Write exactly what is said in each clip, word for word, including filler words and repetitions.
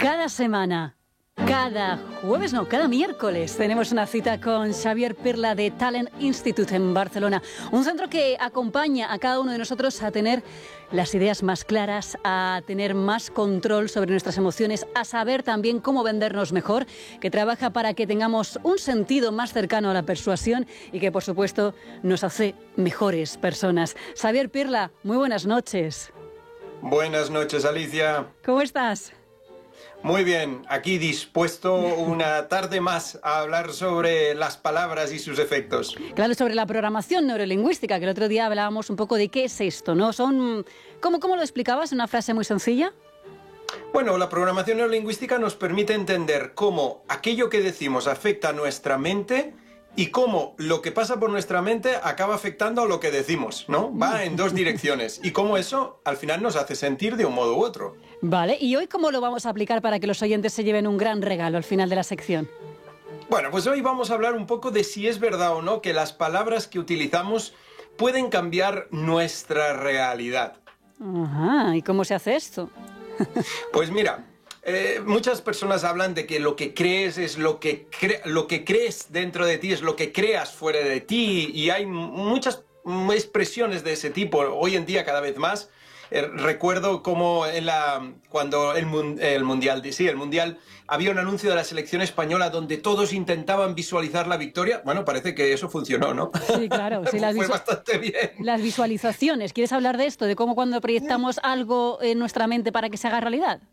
Cada semana, cada jueves, no, cada miércoles tenemos una cita con Xavier Pirla de Talent Institute en Barcelona. Un centro que acompaña a cada uno de nosotros a tener las ideas más claras, a tener más control sobre nuestras emociones, a saber también cómo vendernos mejor, que trabaja para que tengamos un sentido más cercano a la persuasión y que, por supuesto, nos hace mejores personas. Xavier Pirla, muy buenas noches. Buenas noches, Alicia. ¿Cómo estás? Muy bien, aquí dispuesto una tarde más a hablar sobre las palabras y sus efectos. Claro, sobre la programación neurolingüística, que el otro día hablábamos un poco de qué es esto, ¿no? Son, ¿cómo, cómo lo explicabas en una frase muy sencilla? Bueno, la programación neurolingüística nos permite entender cómo aquello que decimos afecta a nuestra mente y cómo lo que pasa por nuestra mente acaba afectando a lo que decimos, ¿no? Va en dos direcciones y cómo eso al final nos hace sentir de un modo u otro. Vale, ¿y hoy cómo lo vamos a aplicar para que los oyentes se lleven un gran regalo al final de la sección? Bueno, pues hoy vamos a hablar un poco de si es verdad o no que las palabras que utilizamos pueden cambiar nuestra realidad. Ajá, ¿y cómo se hace esto? Pues mira, eh, muchas personas hablan de que lo que crees es lo que, cre lo que crees dentro de ti, es lo que creas fuera de ti, y hay muchas expresiones de ese tipo hoy en día cada vez más. Eh, recuerdo como en la, cuando el, el mundial, sí, el mundial, había un anuncio de la selección española donde todos intentaban visualizar la victoria. Bueno, parece que eso funcionó, ¿no? Sí, claro. Sí, las fue bastante bien. Las visualizaciones. ¿Quieres hablar de esto? De cómo cuando proyectamos algo en nuestra mente para que se haga realidad.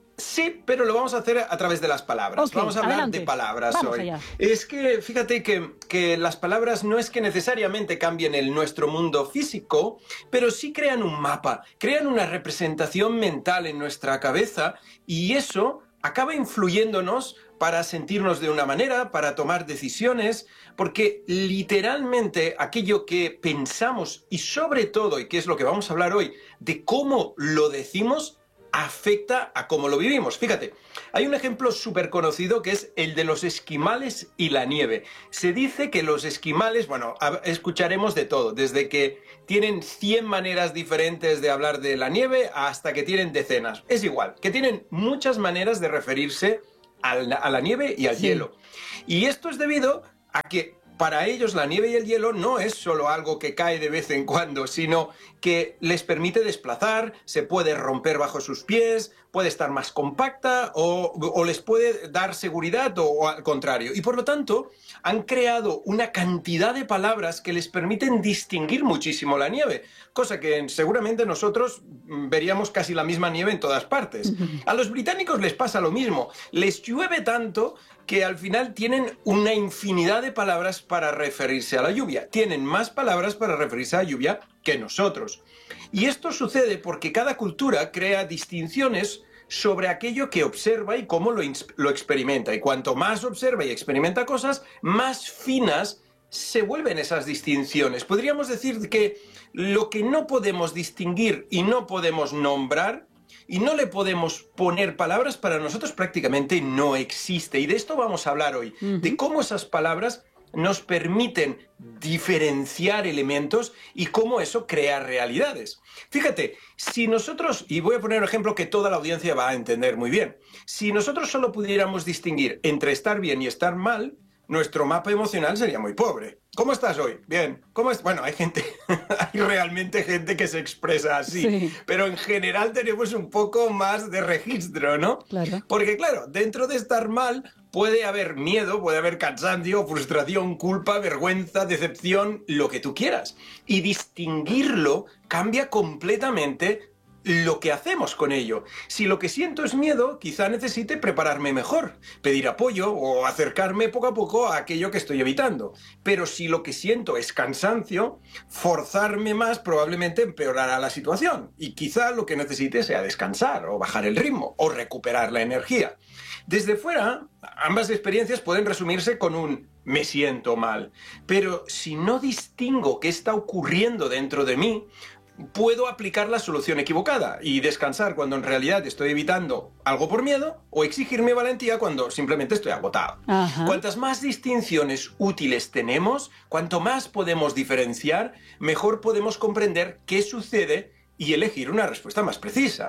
Sí, pero lo vamos a hacer a través de las palabras. Okay, vamos a hablar adelante. de palabras vamos hoy. Allá. Es que fíjate que, que las palabras no es que necesariamente cambien el nuestro mundo físico, pero sí crean un mapa, crean una representación mental en nuestra cabeza y eso acaba influyéndonos para sentirnos de una manera, para tomar decisiones, porque literalmente aquello que pensamos y sobre todo, y que es lo que vamos a hablar hoy, de cómo lo decimos, afecta a cómo lo vivimos. Fíjate, hay un ejemplo súper conocido que es el de los esquimales y la nieve. Se dice que los esquimales, bueno, escucharemos de todo, desde que tienen cien maneras diferentes de hablar de la nieve hasta que tienen decenas. Es igual, que tienen muchas maneras de referirse a la, a la nieve y al sí. hielo. Y esto es debido a que para ellos la nieve y el hielo no es solo algo que cae de vez en cuando, sino que les permite desplazar, se puede romper bajo sus pies, puede estar más compacta o, o les puede dar seguridad o, o al contrario. Y por lo tanto han creado una cantidad de palabras que les permiten distinguir muchísimo la nieve, cosa que seguramente nosotros veríamos casi la misma nieve en todas partes. A los británicos les pasa lo mismo, les llueve tanto que al final tienen una infinidad de palabras para referirse a la lluvia. Tienen más palabras para referirse a la lluvia que nosotros. Y esto sucede porque cada cultura crea distinciones sobre aquello que observa y cómo lo, lo experimenta. Y cuanto más observa y experimenta cosas, más finas se vuelven esas distinciones. Podríamos decir que lo que no podemos distinguir y no podemos nombrar y no le podemos poner palabras, para nosotros prácticamente no existe. Y de esto vamos a hablar hoy, uh-huh. de cómo esas palabras nos permiten diferenciar elementos y cómo eso crea realidades. Fíjate, si nosotros, y voy a poner un ejemplo que toda la audiencia va a entender muy bien, si nosotros solo pudiéramos distinguir entre estar bien y estar mal, nuestro mapa emocional sería muy pobre. ¿Cómo estás hoy? Bien. ¿Cómo es? Bueno, hay gente, hay realmente gente que se expresa así, sí. pero en general tenemos un poco más de registro, ¿no? Claro. Porque claro, dentro de estar mal puede haber miedo, puede haber cansancio, frustración, culpa, vergüenza, decepción, lo que tú quieras. Y distinguirlo cambia completamente lo que hacemos con ello. Si lo que siento es miedo, quizá necesite prepararme mejor, pedir apoyo o acercarme poco a poco a aquello que estoy evitando. Pero si lo que siento es cansancio, forzarme más probablemente empeorará la situación y quizá lo que necesite sea descansar o bajar el ritmo o recuperar la energía. Desde fuera, ambas experiencias pueden resumirse con un me siento mal, pero si no distingo qué está ocurriendo dentro de mí, puedo aplicar la solución equivocada y descansar cuando en realidad estoy evitando algo por miedo, o exigirme valentía cuando simplemente estoy agotado. Ajá. Cuantas más distinciones útiles tenemos, cuanto más podemos diferenciar, mejor podemos comprender qué sucede y elegir una respuesta más precisa.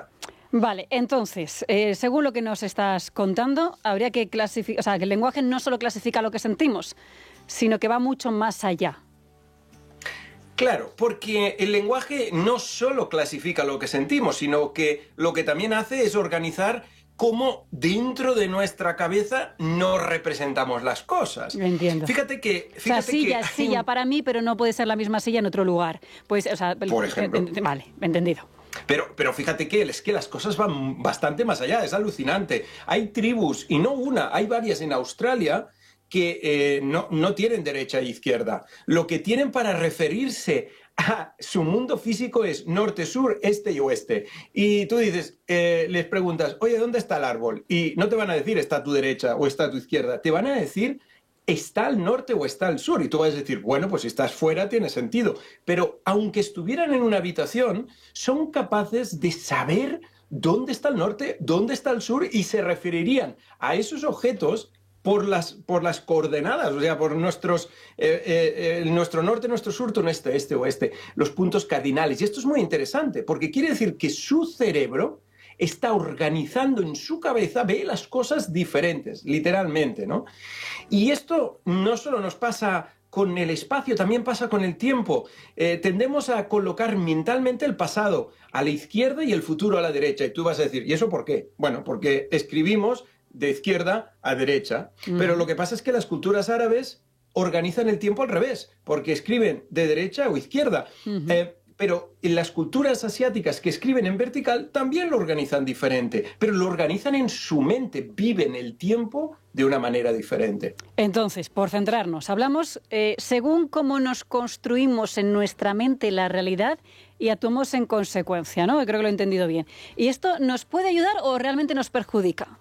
Vale, entonces, eh, según lo que nos estás contando, habría que clasificar, o sea, que el lenguaje no solo clasifica lo que sentimos, sino que va mucho más allá. Claro, porque el lenguaje no solo clasifica lo que sentimos, sino que lo que también hace es organizar cómo dentro de nuestra cabeza nos representamos las cosas. Entiendo. Fíjate que... Fíjate o sea, silla que es silla para mí, pero no puede ser la misma silla en otro lugar. Pues, o sea, Por ejemplo. Vale, entendido. Pero, pero fíjate que es que las cosas van bastante más allá, es alucinante. Hay tribus, y no una, hay varias en Australia que eh, no, no tienen derecha e izquierda. Lo que tienen para referirse a su mundo físico es norte, sur, este y oeste. Y tú dices, eh, les preguntas, oye, ¿dónde está el árbol? Y no te van a decir, está a tu derecha o está a tu izquierda. Te van a decir, está al norte o está al sur. Y tú vas a decir, bueno, pues si estás fuera tiene sentido. Pero aunque estuvieran en una habitación, son capaces de saber dónde está el norte, dónde está el sur y se referirían a esos objetos por las, por las coordenadas, o sea, por nuestros, eh, eh, eh, nuestro norte, nuestro sur, este, este, oeste, los puntos cardinales. Y esto es muy interesante, porque quiere decir que su cerebro está organizando en su cabeza, ve las cosas diferentes, literalmente, ¿no? Y esto no solo nos pasa con el espacio, también pasa con el tiempo. Eh, tendemos a colocar mentalmente el pasado a la izquierda y el futuro a la derecha. Y tú vas a decir, ¿y eso por qué? Bueno, porque escribimos de izquierda a derecha. Mm. Pero lo que pasa es que las culturas árabes organizan el tiempo al revés, porque escriben de derecha o izquierda. Uh-huh. eh, pero en las culturas asiáticas que escriben en vertical también lo organizan diferente, pero lo organizan en su mente, viven el tiempo de una manera diferente. Entonces, por centrarnos, hablamos eh, según cómo nos construimos en nuestra mente la realidad y actuamos en consecuencia, ¿no? Creo que lo he entendido bien. ¿Y esto nos puede ayudar o realmente nos perjudica?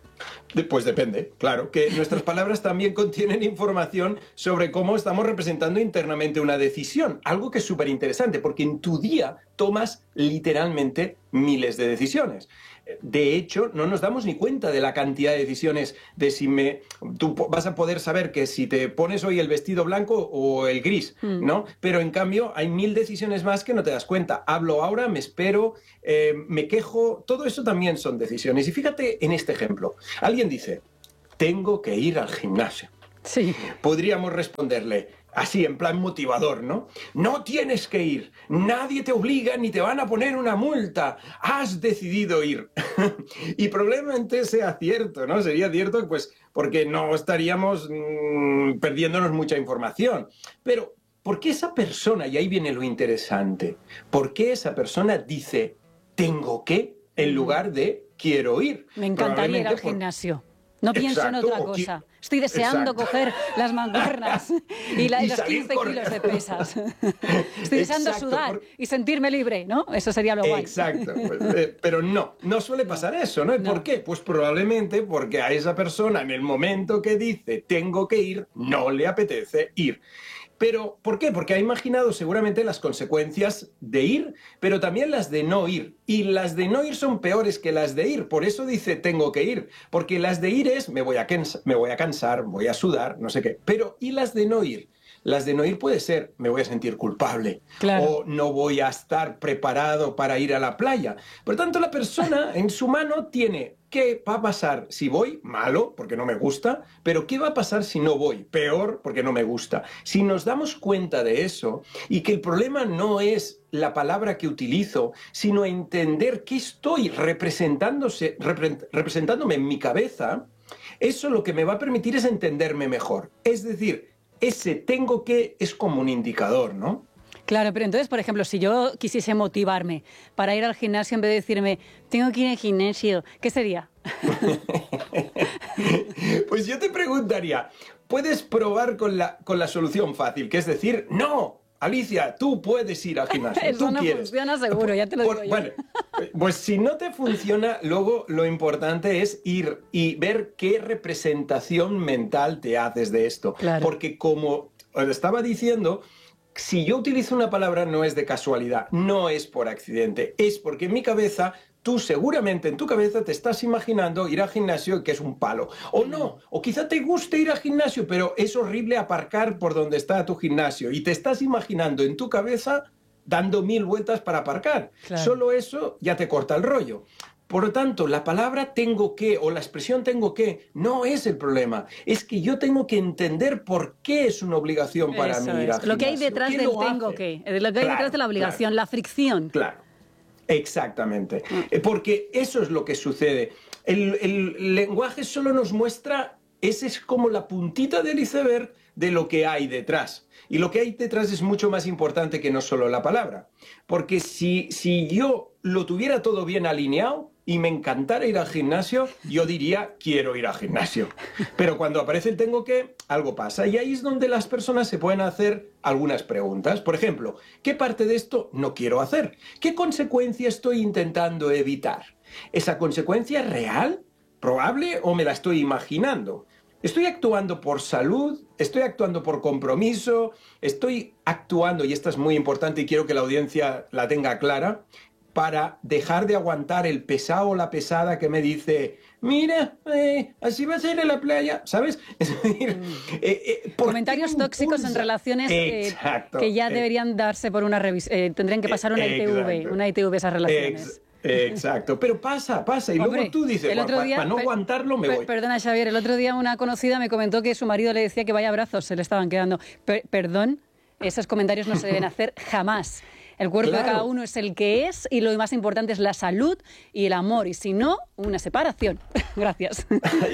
Pues depende, claro, que nuestras palabras también contienen información sobre cómo estamos representando internamente una decisión, algo que es súper interesante, porque en tu día tomas literalmente miles de decisiones. De hecho, no nos damos ni cuenta de la cantidad de decisiones de si me... Tú vas a poder saber que si te pones hoy el vestido blanco o el gris, mm. ¿no? Pero en cambio hay mil decisiones más que no te das cuenta. Hablo ahora, me espero, eh, me quejo, todo eso también son decisiones. Y fíjate en este ejemplo. Alguien dice, tengo que ir al gimnasio. Sí. Podríamos responderle... Así, en plan motivador, ¿no? No tienes que ir, nadie te obliga ni te van a poner una multa, has decidido ir. Y probablemente sea cierto, ¿no? Sería cierto, pues, porque no estaríamos mmm, perdiéndonos mucha información. Pero, ¿por qué esa persona, y ahí viene lo interesante, por qué esa persona dice, tengo que, en lugar de quiero ir? Me encantaría ir al por... gimnasio. No pienso Exacto, en otra cosa. Estoy deseando Exacto. coger las mancuernas y, la, y, y los quince kilos de pesas. Estoy deseando Exacto, sudar por... y sentirme libre, ¿no? Eso sería lo guay. Exacto. eh, pero no, no suele pasar eso, ¿no? ¿Por no. qué? Pues probablemente porque a esa persona en el momento que dice tengo que ir, no le apetece ir. Pero, ¿por qué? Porque ha imaginado seguramente las consecuencias de ir, pero también las de no ir. Y las de no ir son peores que las de ir. Por eso dice, tengo que ir. Porque las de ir es, me voy a, me voy a cansar, voy a sudar, no sé qué. Pero, ¿y las de no ir? Las de no ir puede ser, me voy a sentir culpable. Claro. O no voy a estar preparado para ir a la playa. Por tanto, la persona en su mano tiene... ¿Qué va a pasar si voy? Malo, porque no me gusta. Pero ¿qué va a pasar si no voy? Peor, porque no me gusta. Si nos damos cuenta de eso y que el problema no es la palabra que utilizo, sino entender qué estoy representándose, repre- representándome en mi cabeza, eso lo que me va a permitir es entenderme mejor. Es decir, ese tengo que es como un indicador, ¿no? Claro, pero entonces, por ejemplo, si yo quisiese motivarme para ir al gimnasio en vez de decirme, tengo que ir al gimnasio, ¿qué sería? Pues yo te preguntaría, ¿puedes probar con la, con la solución fácil? Que es decir, no, Alicia, tú puedes ir al gimnasio, Eso tú no quieres. funciona seguro, ya te lo Por, digo yo. Bueno, pues si no te funciona, luego lo importante es ir y ver qué representación mental te haces de esto. Claro. Porque como os estaba diciendo... Si yo utilizo una palabra no es de casualidad, no es por accidente, es porque en mi cabeza, tú seguramente en tu cabeza te estás imaginando ir al gimnasio que es un palo. O no, o quizá te guste ir al gimnasio, pero es horrible aparcar por donde está tu gimnasio y te estás imaginando en tu cabeza dando mil vueltas para aparcar. Claro. Solo eso ya te corta el rollo. Por lo tanto, la palabra tengo que o la expresión tengo que no es el problema. Es que yo tengo que entender por qué es una obligación para Eso mí ir es. al Lo que hay gimnasio. detrás ¿Quién del lo tengo hace? que, de lo que hay Claro, detrás de la obligación, claro, la fricción. claro. Exactamente. Eh, Porque eso es lo que sucede. El, el lenguaje solo nos muestra, ese es como la puntita del iceberg de lo que hay detrás. Y lo que hay detrás es mucho más importante que no solo la palabra. Porque si, si yo lo tuviera todo bien alineado y me encantara ir al gimnasio, yo diría, quiero ir al gimnasio. Pero cuando aparece el tengo que, algo pasa. Y ahí es donde las personas se pueden hacer algunas preguntas. Por ejemplo, ¿qué parte de esto no quiero hacer? ¿Qué consecuencia estoy intentando evitar? ¿Esa consecuencia es real, probable o me la estoy imaginando? ¿Estoy actuando por salud? ¿Estoy actuando por compromiso? ¿Estoy actuando, y esta es muy importante y quiero que la audiencia la tenga clara, para dejar de aguantar el pesado o la pesada que me dice, mira, eh, así va a ser en la playa, ¿sabes? Es decir, Mm. eh, eh, ¿por qué Comentarios me tóxicos en impulsa? relaciones eh, Exacto, que ya eh, deberían darse por una revisión, eh, tendrían que pasar una I T V, exacto. una I T V esas relaciones. Ex- Exacto, pero pasa, pasa. Y Hombre, luego tú dices, el otro para día, no per- aguantarlo me per- voy. Perdona, Xavier, el otro día una conocida me comentó que su marido le decía que vaya brazos se le estaban quedando. Per- perdón, esos comentarios no se deben hacer jamás. El cuerpo Claro. de cada uno es el que es y lo más importante es la salud y el amor. Y si no, una separación. Gracias.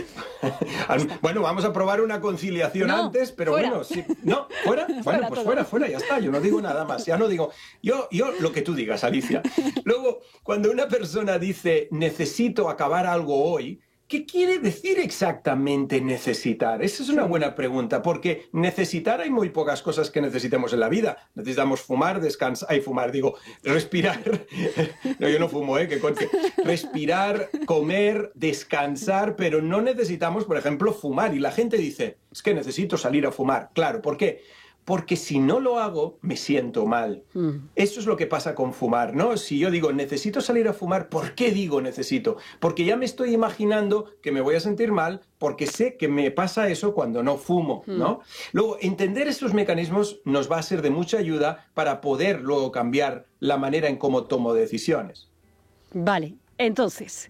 Bueno, vamos a probar una conciliación No, antes, pero fuera. bueno, sí. No, fuera, bueno, Fuera pues todo. fuera, fuera, ya está, yo no digo nada más, ya no digo, yo, yo lo que tú digas, Alicia. Luego, cuando una persona dice necesito acabar algo hoy, ¿qué quiere decir exactamente necesitar? Esa es una buena pregunta, porque necesitar hay muy pocas cosas que necesitemos en la vida. Necesitamos fumar, descansar, ay, fumar, digo, respirar. No, yo no fumo, ¿eh? Que conste. Respirar, comer, descansar, pero no necesitamos, por ejemplo, fumar. Y la gente dice, es que necesito salir a fumar. Claro, ¿por qué? Porque si no lo hago, me siento mal. Mm. Eso es lo que pasa con fumar, ¿no? Si yo digo, necesito salir a fumar, ¿por qué digo necesito? Porque ya me estoy imaginando que me voy a sentir mal porque sé que me pasa eso cuando no fumo, ¿no? Luego, entender estos mecanismos nos va a ser de mucha ayuda para poder luego cambiar la manera en cómo tomo decisiones. Vale, entonces,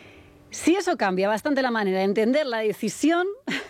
si eso cambia bastante la manera de entender la decisión,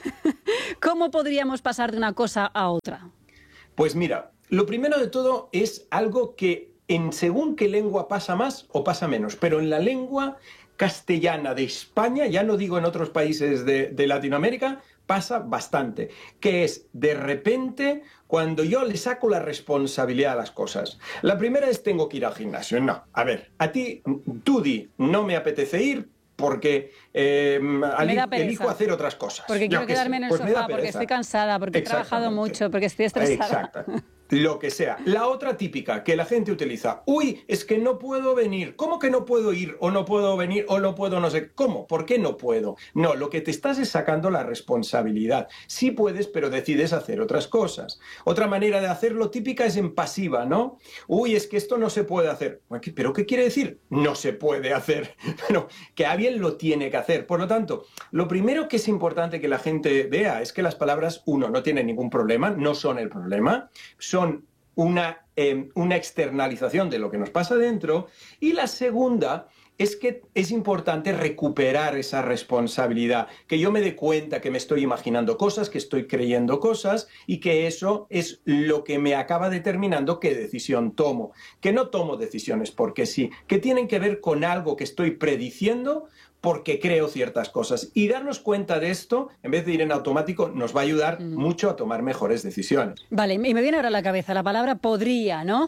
¿cómo podríamos pasar de una cosa a otra? Pues mira, lo primero de todo es algo que en según qué lengua pasa más o pasa menos, pero en la lengua castellana de España, ya no digo en otros países de, de Latinoamérica, pasa bastante, que es de repente cuando yo le saco la responsabilidad a las cosas. La primera es tengo que ir al gimnasio. No, a ver, a ti, tú di, no me apetece ir, porque eh, al- Me da pereza. elijo hacer otras cosas. Porque Yo quiero qué quedarme sé, en el pues me da sofá, porque pereza. estoy cansada, porque he trabajado Exactamente. mucho, porque estoy estresada. Exacto. Lo que sea. La otra típica que la gente utiliza. Uy, es que no puedo venir. ¿Cómo que no puedo ir? O no puedo venir, o no puedo no sé. ¿Cómo? ¿Por qué no puedo? No, lo que te estás es sacando la responsabilidad. Sí puedes, pero decides hacer otras cosas. Otra manera de hacerlo típica es en pasiva, ¿no? Uy, es que esto no se puede hacer. ¿Pero qué quiere decir? No se puede hacer. Bueno, que alguien lo tiene que hacer. Por lo tanto, lo primero que es importante que la gente vea es que las palabras, uno, no tienen ningún problema, no son el problema, son una, eh, una externalización de lo que nos pasa dentro. Y la segunda es que es importante recuperar esa responsabilidad, que yo me dé cuenta que me estoy imaginando cosas, que estoy creyendo cosas y que eso es lo que me acaba determinando qué decisión tomo. Que no tomo decisiones porque sí, que tienen que ver con algo que estoy prediciendo porque creo ciertas cosas. Y darnos cuenta de esto, en vez de ir en automático, nos va a ayudar mm. mucho a tomar mejores decisiones. Vale, y me viene ahora a la cabeza la palabra podría, ¿no?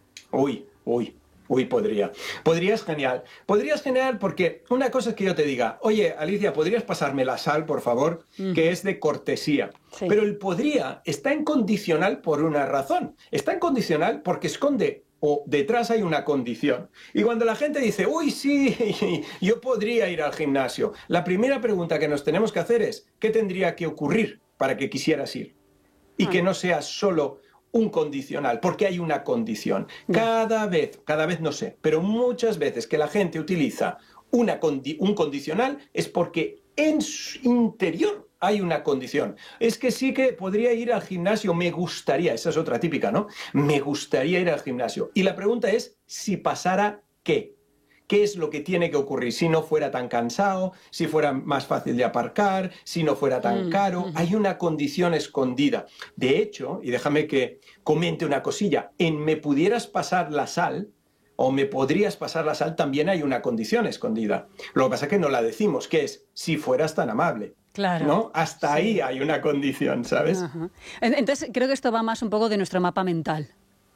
Uy, uy. Uy, podría. Podrías genial. Podrías genial porque una cosa es que yo te diga, oye, Alicia, ¿podrías pasarme la sal, por favor? Mm. Que es de cortesía. Sí. Pero el podría está en condicional por una razón. Está en condicional porque esconde o detrás hay una condición. Y cuando la gente dice, uy, sí, yo podría ir al gimnasio, la primera pregunta que nos tenemos que hacer es, ¿qué tendría que ocurrir para que quisieras ir? Y ah. que no sea solo un condicional, porque hay una condición. Cada vez, cada vez no sé, pero muchas veces que la gente utiliza una condi- un condicional es porque en su interior hay una condición. Es que sí que podría ir al gimnasio, me gustaría, esa es otra típica, ¿no? Me gustaría ir al gimnasio. Y la pregunta es, si pasara, ¿qué? qué es lo que tiene que ocurrir. Si no fuera tan cansado, si fuera más fácil de aparcar, si no fuera tan caro. Hay una condición escondida. De hecho, y déjame que comente una cosilla, en Me pudieras pasar la sal, o me podrías pasar la sal, también hay una condición escondida. Lo que pasa es que no la decimos, que es si fueras tan amable. Claro. ¿No? Hasta sí. ahí hay una condición, ¿sabes? Ajá. Entonces, creo que esto va más un poco de nuestro mapa mental.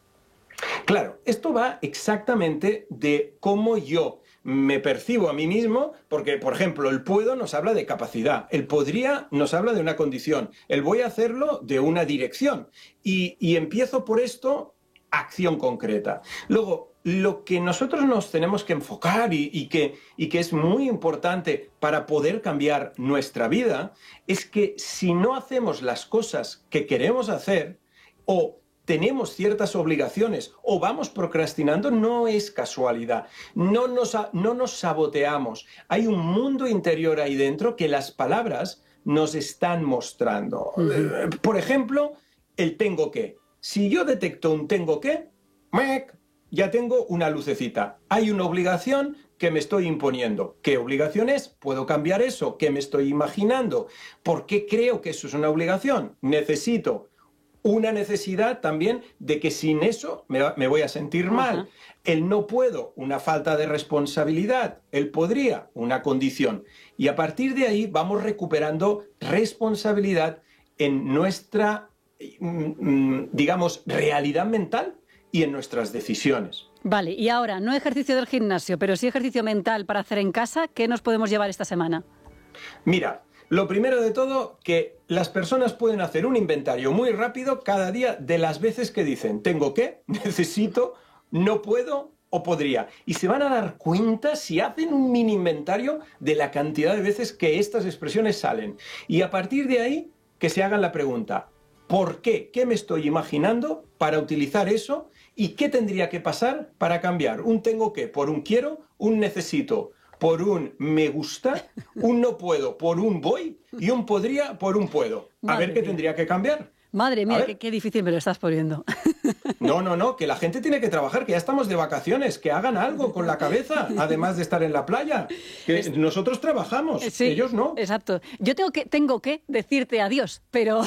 Claro, esto va exactamente de cómo yo me percibo a mí mismo, porque, por ejemplo, el puedo nos habla de capacidad, el podría nos habla de una condición, el voy a hacerlo de una dirección. Y, y empiezo por esto, acción concreta. Luego, lo que nosotros nos tenemos que enfocar y, y, que, y que es muy importante para poder cambiar nuestra vida es que si no hacemos las cosas que queremos hacer o tenemos ciertas obligaciones o vamos procrastinando, no es casualidad. No nos, no nos saboteamos. Hay un mundo interior ahí dentro que las palabras nos están mostrando. Uh-huh. Por ejemplo, el tengo que. Si yo detecto un tengo que, ya tengo una lucecita. Hay una obligación que me estoy imponiendo. ¿Qué obligación es? ¿Puedo cambiar eso? ¿Qué me estoy imaginando? ¿Por qué creo que eso es una obligación? Necesito una necesidad también de que sin eso me, me voy a sentir mal. Uh-huh. El no puedo, una falta de responsabilidad. El podría, una condición. Y a partir de ahí vamos recuperando responsabilidad en nuestra, digamos, realidad mental y en nuestras decisiones. Vale, y ahora, no ejercicio del gimnasio, pero sí ejercicio mental para hacer en casa. ¿Qué nos podemos llevar esta semana? Mira, lo primero de todo, que las personas pueden hacer un inventario muy rápido cada día de las veces que dicen tengo que, necesito, no puedo o podría. Y se van a dar cuenta si hacen un mini inventario de la cantidad de veces que estas expresiones salen. Y a partir de ahí, que se hagan la pregunta, ¿por qué? ¿Qué me estoy imaginando para utilizar eso? ¿Y qué tendría que pasar para cambiar? Un tengo que por un quiero, un necesito por un me gusta, un no puedo por un voy y un podría por un puedo. A Madre ver qué mía. Tendría que cambiar. Madre mía, qué, qué difícil me lo estás poniendo. No, no, no, que la gente tiene que trabajar, que ya estamos de vacaciones, que hagan algo con la cabeza, además de estar en la playa. Que es... nosotros trabajamos, sí, ellos no. Exacto. Yo tengo que, tengo que decirte adiós, pero...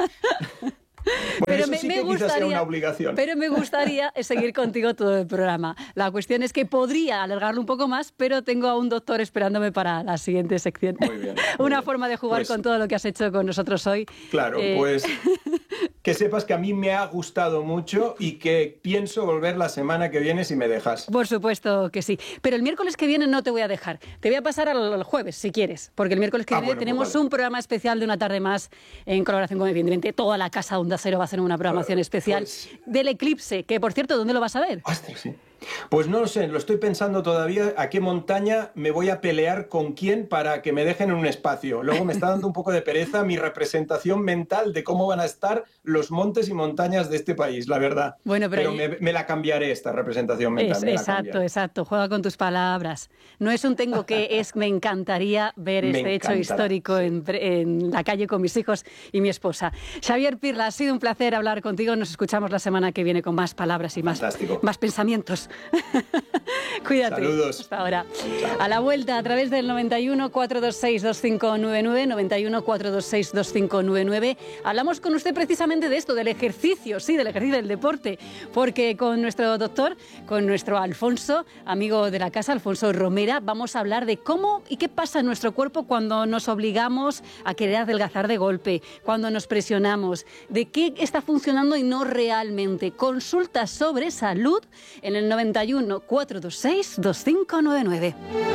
Bueno, pero eso me, sí que me gustaría, sea una obligación. Pero me gustaría seguir contigo todo el programa. La cuestión es que podría alargarlo un poco más, pero tengo a un doctor esperándome para la siguiente sección. Muy bien. Muy una bien. forma de jugar pues, con todo lo que has hecho con nosotros hoy. Claro, eh... pues que sepas que a mí me ha gustado mucho y que pienso volver la semana que viene si me dejas. Por supuesto que sí. Pero el miércoles que viene no te voy a dejar. Te voy a pasar al jueves, si quieres, porque el miércoles que ah, viene bueno, tenemos pues vale. un programa especial de una tarde más en colaboración con, evidentemente, toda la Casa Onda Cero va a hacer una programación uh, especial pues... del eclipse, que, por cierto, ¿dónde lo vas a ver? Hostia, sí. Pues no lo sé, lo estoy pensando todavía a qué montaña me voy a pelear con quién para que me dejen en un espacio. Luego me está dando un poco de pereza mi representación mental de cómo van a estar los montes y montañas de este país, la verdad. Bueno, pero pero me, me la cambiaré esta representación mental. Es, me la exacto, cambiaré. exacto. Juega con tus palabras. No es un tengo que, es me encantaría ver me este encantará, hecho histórico sí. en, en la calle con mis hijos y mi esposa. Xavier Pirla, ha sido un placer hablar contigo. Nos escuchamos la semana que viene con más palabras y más, más pensamientos. Cuídate. Saludos. Hasta ahora. Chao. A la vuelta, a través del noventa y uno, cuatrocientos veintiséis, veinticinco noventa y nueve, noventa y uno, cuatrocientos veintiséis, veinticinco noventa y nueve, hablamos con usted precisamente de esto, del ejercicio, sí, del ejercicio del deporte, porque con nuestro doctor, con nuestro Alfonso, amigo de la casa, Alfonso Romera, vamos a hablar de cómo y qué pasa en nuestro cuerpo cuando nos obligamos a querer adelgazar de golpe, cuando nos presionamos, de qué está funcionando y no realmente. Consulta sobre salud en el noventa y uno, cuatrocientos veintiséis, veinticinco noventa y nueve.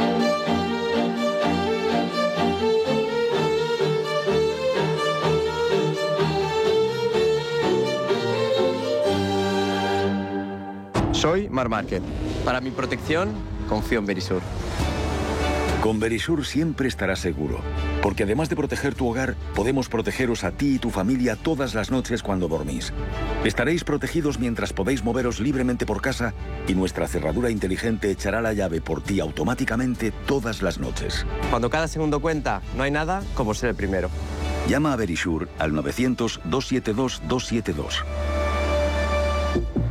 Soy Marc Márquez. Para mi protección, confío en Verisur. Con Verisur siempre estarás seguro, porque además de proteger tu hogar, podemos protegeros a ti y tu familia todas las noches cuando dormís. Estaréis protegidos mientras podéis moveros libremente por casa y nuestra cerradura inteligente echará la llave por ti automáticamente todas las noches. Cuando cada segundo cuenta, no hay nada como ser el primero. Llama a Verisur al novecientos, doscientos setenta y dos, doscientos setenta y dos.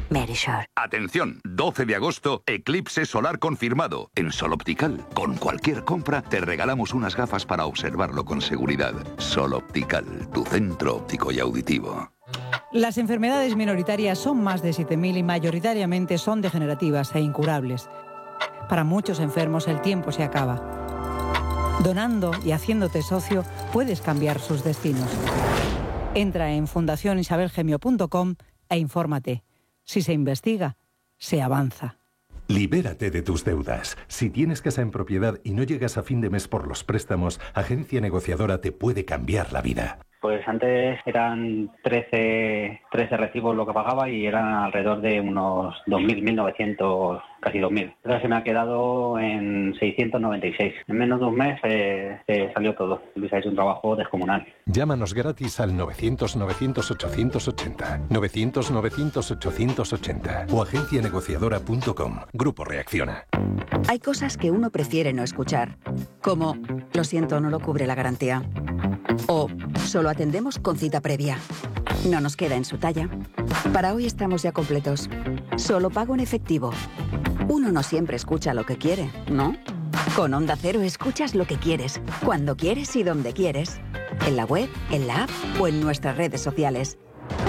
Verisure. Atención, doce de agosto, eclipse solar confirmado. En Sol Optical, con cualquier compra, te regalamos unas gafas para observarlo con seguridad. Sol Optical, tu centro óptico y auditivo. Las enfermedades minoritarias son más de siete mil y mayoritariamente son degenerativas e incurables. Para muchos enfermos el tiempo se acaba. Donando y haciéndote socio puedes cambiar sus destinos. Entra en fundación isabel gemio punto com e infórmate. Si se investiga, se avanza. Libérate de tus deudas. Si tienes casa en propiedad y no llegas a fin de mes por los préstamos, Agencia Negociadora te puede cambiar la vida. Pues antes eran trece, trece recibos lo que pagaba y eran alrededor de unos dos mil, mil novecientos, casi dos mil. Ahora se me ha quedado en seiscientos noventa y seis. En menos de un mes eh, se salió todo. Luis ha hecho un trabajo descomunal. Llámanos gratis al novecientos, novecientos, ochocientos ochenta, novecientos, novecientos, ochocientos ochenta o agencia negociadora punto com. Grupo Reacciona. Hay cosas que uno prefiere no escuchar, como lo siento, no lo cubre la garantía. O solo atendemos con cita previa. No nos queda en su talla. Para hoy estamos ya completos. Solo pago en efectivo. Uno no siempre escucha lo que quiere, ¿no? Con Onda Cero escuchas lo que quieres, cuando quieres y donde quieres. En la web, en la app o en nuestras redes sociales.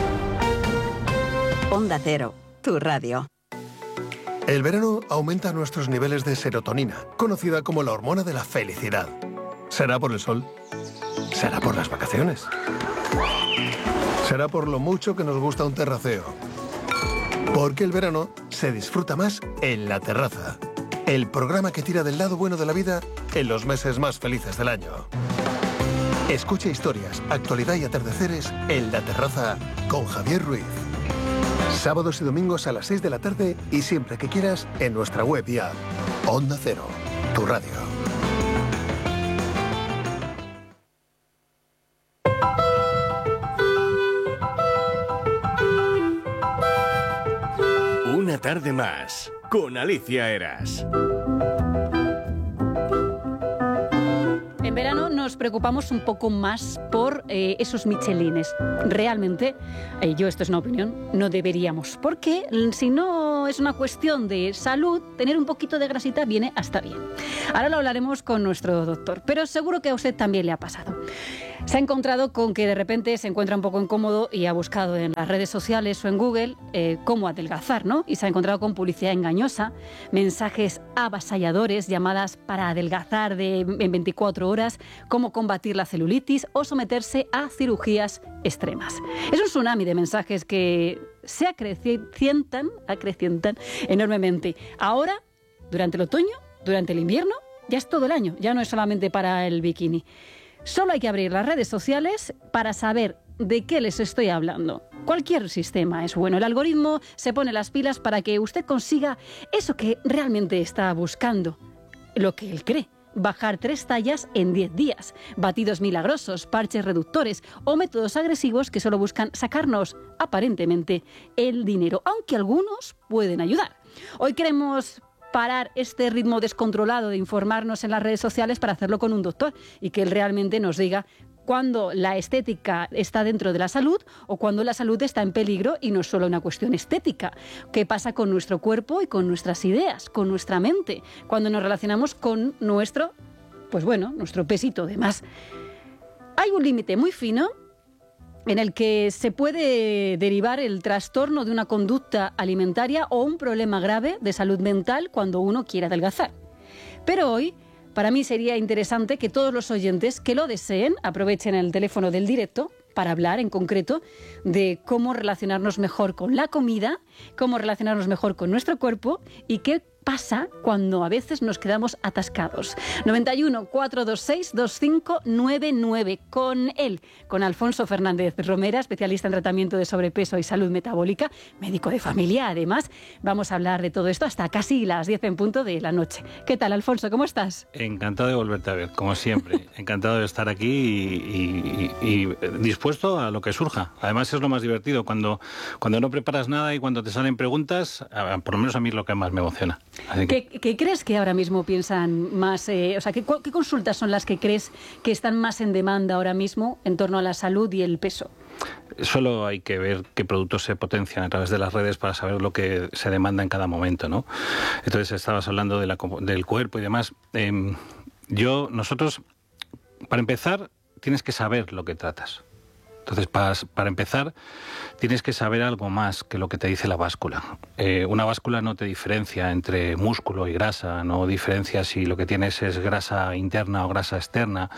Onda Cero, tu radio. El verano aumenta nuestros niveles de serotonina, conocida como la hormona de la felicidad. ¿Será por el sol? ¿Será por las vacaciones? ¿Será por lo mucho que nos gusta un terraceo? Porque el verano se disfruta más en La Terraza, el programa que tira del lado bueno de la vida en los meses más felices del año. Escucha historias, actualidad y atardeceres en La Terraza con Javier Ruiz. Sábados y domingos a las seis de la tarde y siempre que quieras en nuestra web y app. Onda Cero, tu radio. Una tarde más, con Alicia Eras. En verano nos preocupamos un poco más por eh, esos michelines. Realmente, eh, yo esto es una opinión, no deberíamos. Porque si no es una cuestión de salud, tener un poquito de grasita viene hasta bien. Ahora lo hablaremos con nuestro doctor, pero seguro que a usted también le ha pasado. Se ha encontrado con que de repente se encuentra un poco incómodo y ha buscado en las redes sociales o en Google eh, cómo adelgazar, ¿no? Y se ha encontrado con publicidad engañosa, mensajes avasalladores, llamadas para adelgazar de, en veinticuatro horas, cómo combatir la celulitis o someterse a cirugías extremas. Es un tsunami de mensajes que se acrecientan, acrecientan enormemente. Ahora, durante el otoño, durante el invierno, ya es todo el año, ya no es solamente para el bikini. Solo hay que abrir las redes sociales para saber de qué les estoy hablando. Cualquier sistema es bueno. El algoritmo se pone las pilas para que usted consiga eso que realmente está buscando, lo que él cree. Bajar tres tallas en diez días, batidos milagrosos, parches reductores o métodos agresivos que solo buscan sacarnos, aparentemente, el dinero, aunque algunos pueden ayudar. Hoy queremos parar este ritmo descontrolado de informarnos en las redes sociales para hacerlo con un doctor y que él realmente nos diga cuando la estética está dentro de la salud o cuando la salud está en peligro y no es solo una cuestión estética. ¿Qué pasa con nuestro cuerpo y con nuestras ideas, con nuestra mente, cuando nos relacionamos con nuestro, pues bueno, nuestro pesito de más? Hay un límite muy fino en el que se puede derivar el trastorno de una conducta alimentaria o un problema grave de salud mental cuando uno quiere adelgazar. Pero hoy, para mí sería interesante que todos los oyentes que lo deseen aprovechen el teléfono del directo para hablar en concreto de cómo relacionarnos mejor con la comida, cómo relacionarnos mejor con nuestro cuerpo y qué pasa cuando a veces nos quedamos atascados. noventa y uno, cuatrocientos veintiséis, veinticinco noventa y nueve. Con él, con Alfonso Fernández Romera, especialista en tratamiento de sobrepeso y salud metabólica, médico de familia, además. Vamos a hablar de todo esto hasta casi las diez en punto de la noche. ¿Qué tal, Alfonso? ¿Cómo estás? Encantado de volverte a ver, como siempre. Encantado de estar aquí y, y, y dispuesto a lo que surja. Además es lo más divertido, cuando, cuando no preparas nada y cuando te salen preguntas, por lo menos a mí es lo que más me emociona. ¿Qué, ¿Qué crees que ahora mismo piensan más? Eh, o sea, ¿qué, ¿qué consultas son las que crees que están más en demanda ahora mismo en torno a la salud y el peso? Solo hay que ver qué productos se potencian a través de las redes para saber lo que se demanda en cada momento, ¿no? Entonces, estabas hablando de la, del cuerpo y demás. Eh, yo, nosotros, para empezar, tienes que saber lo que tratas. Entonces, para, para empezar, tienes que saber algo más que lo que te dice la báscula. Eh, una báscula no te diferencia entre músculo y grasa, no diferencia si lo que tienes es grasa interna o grasa externa,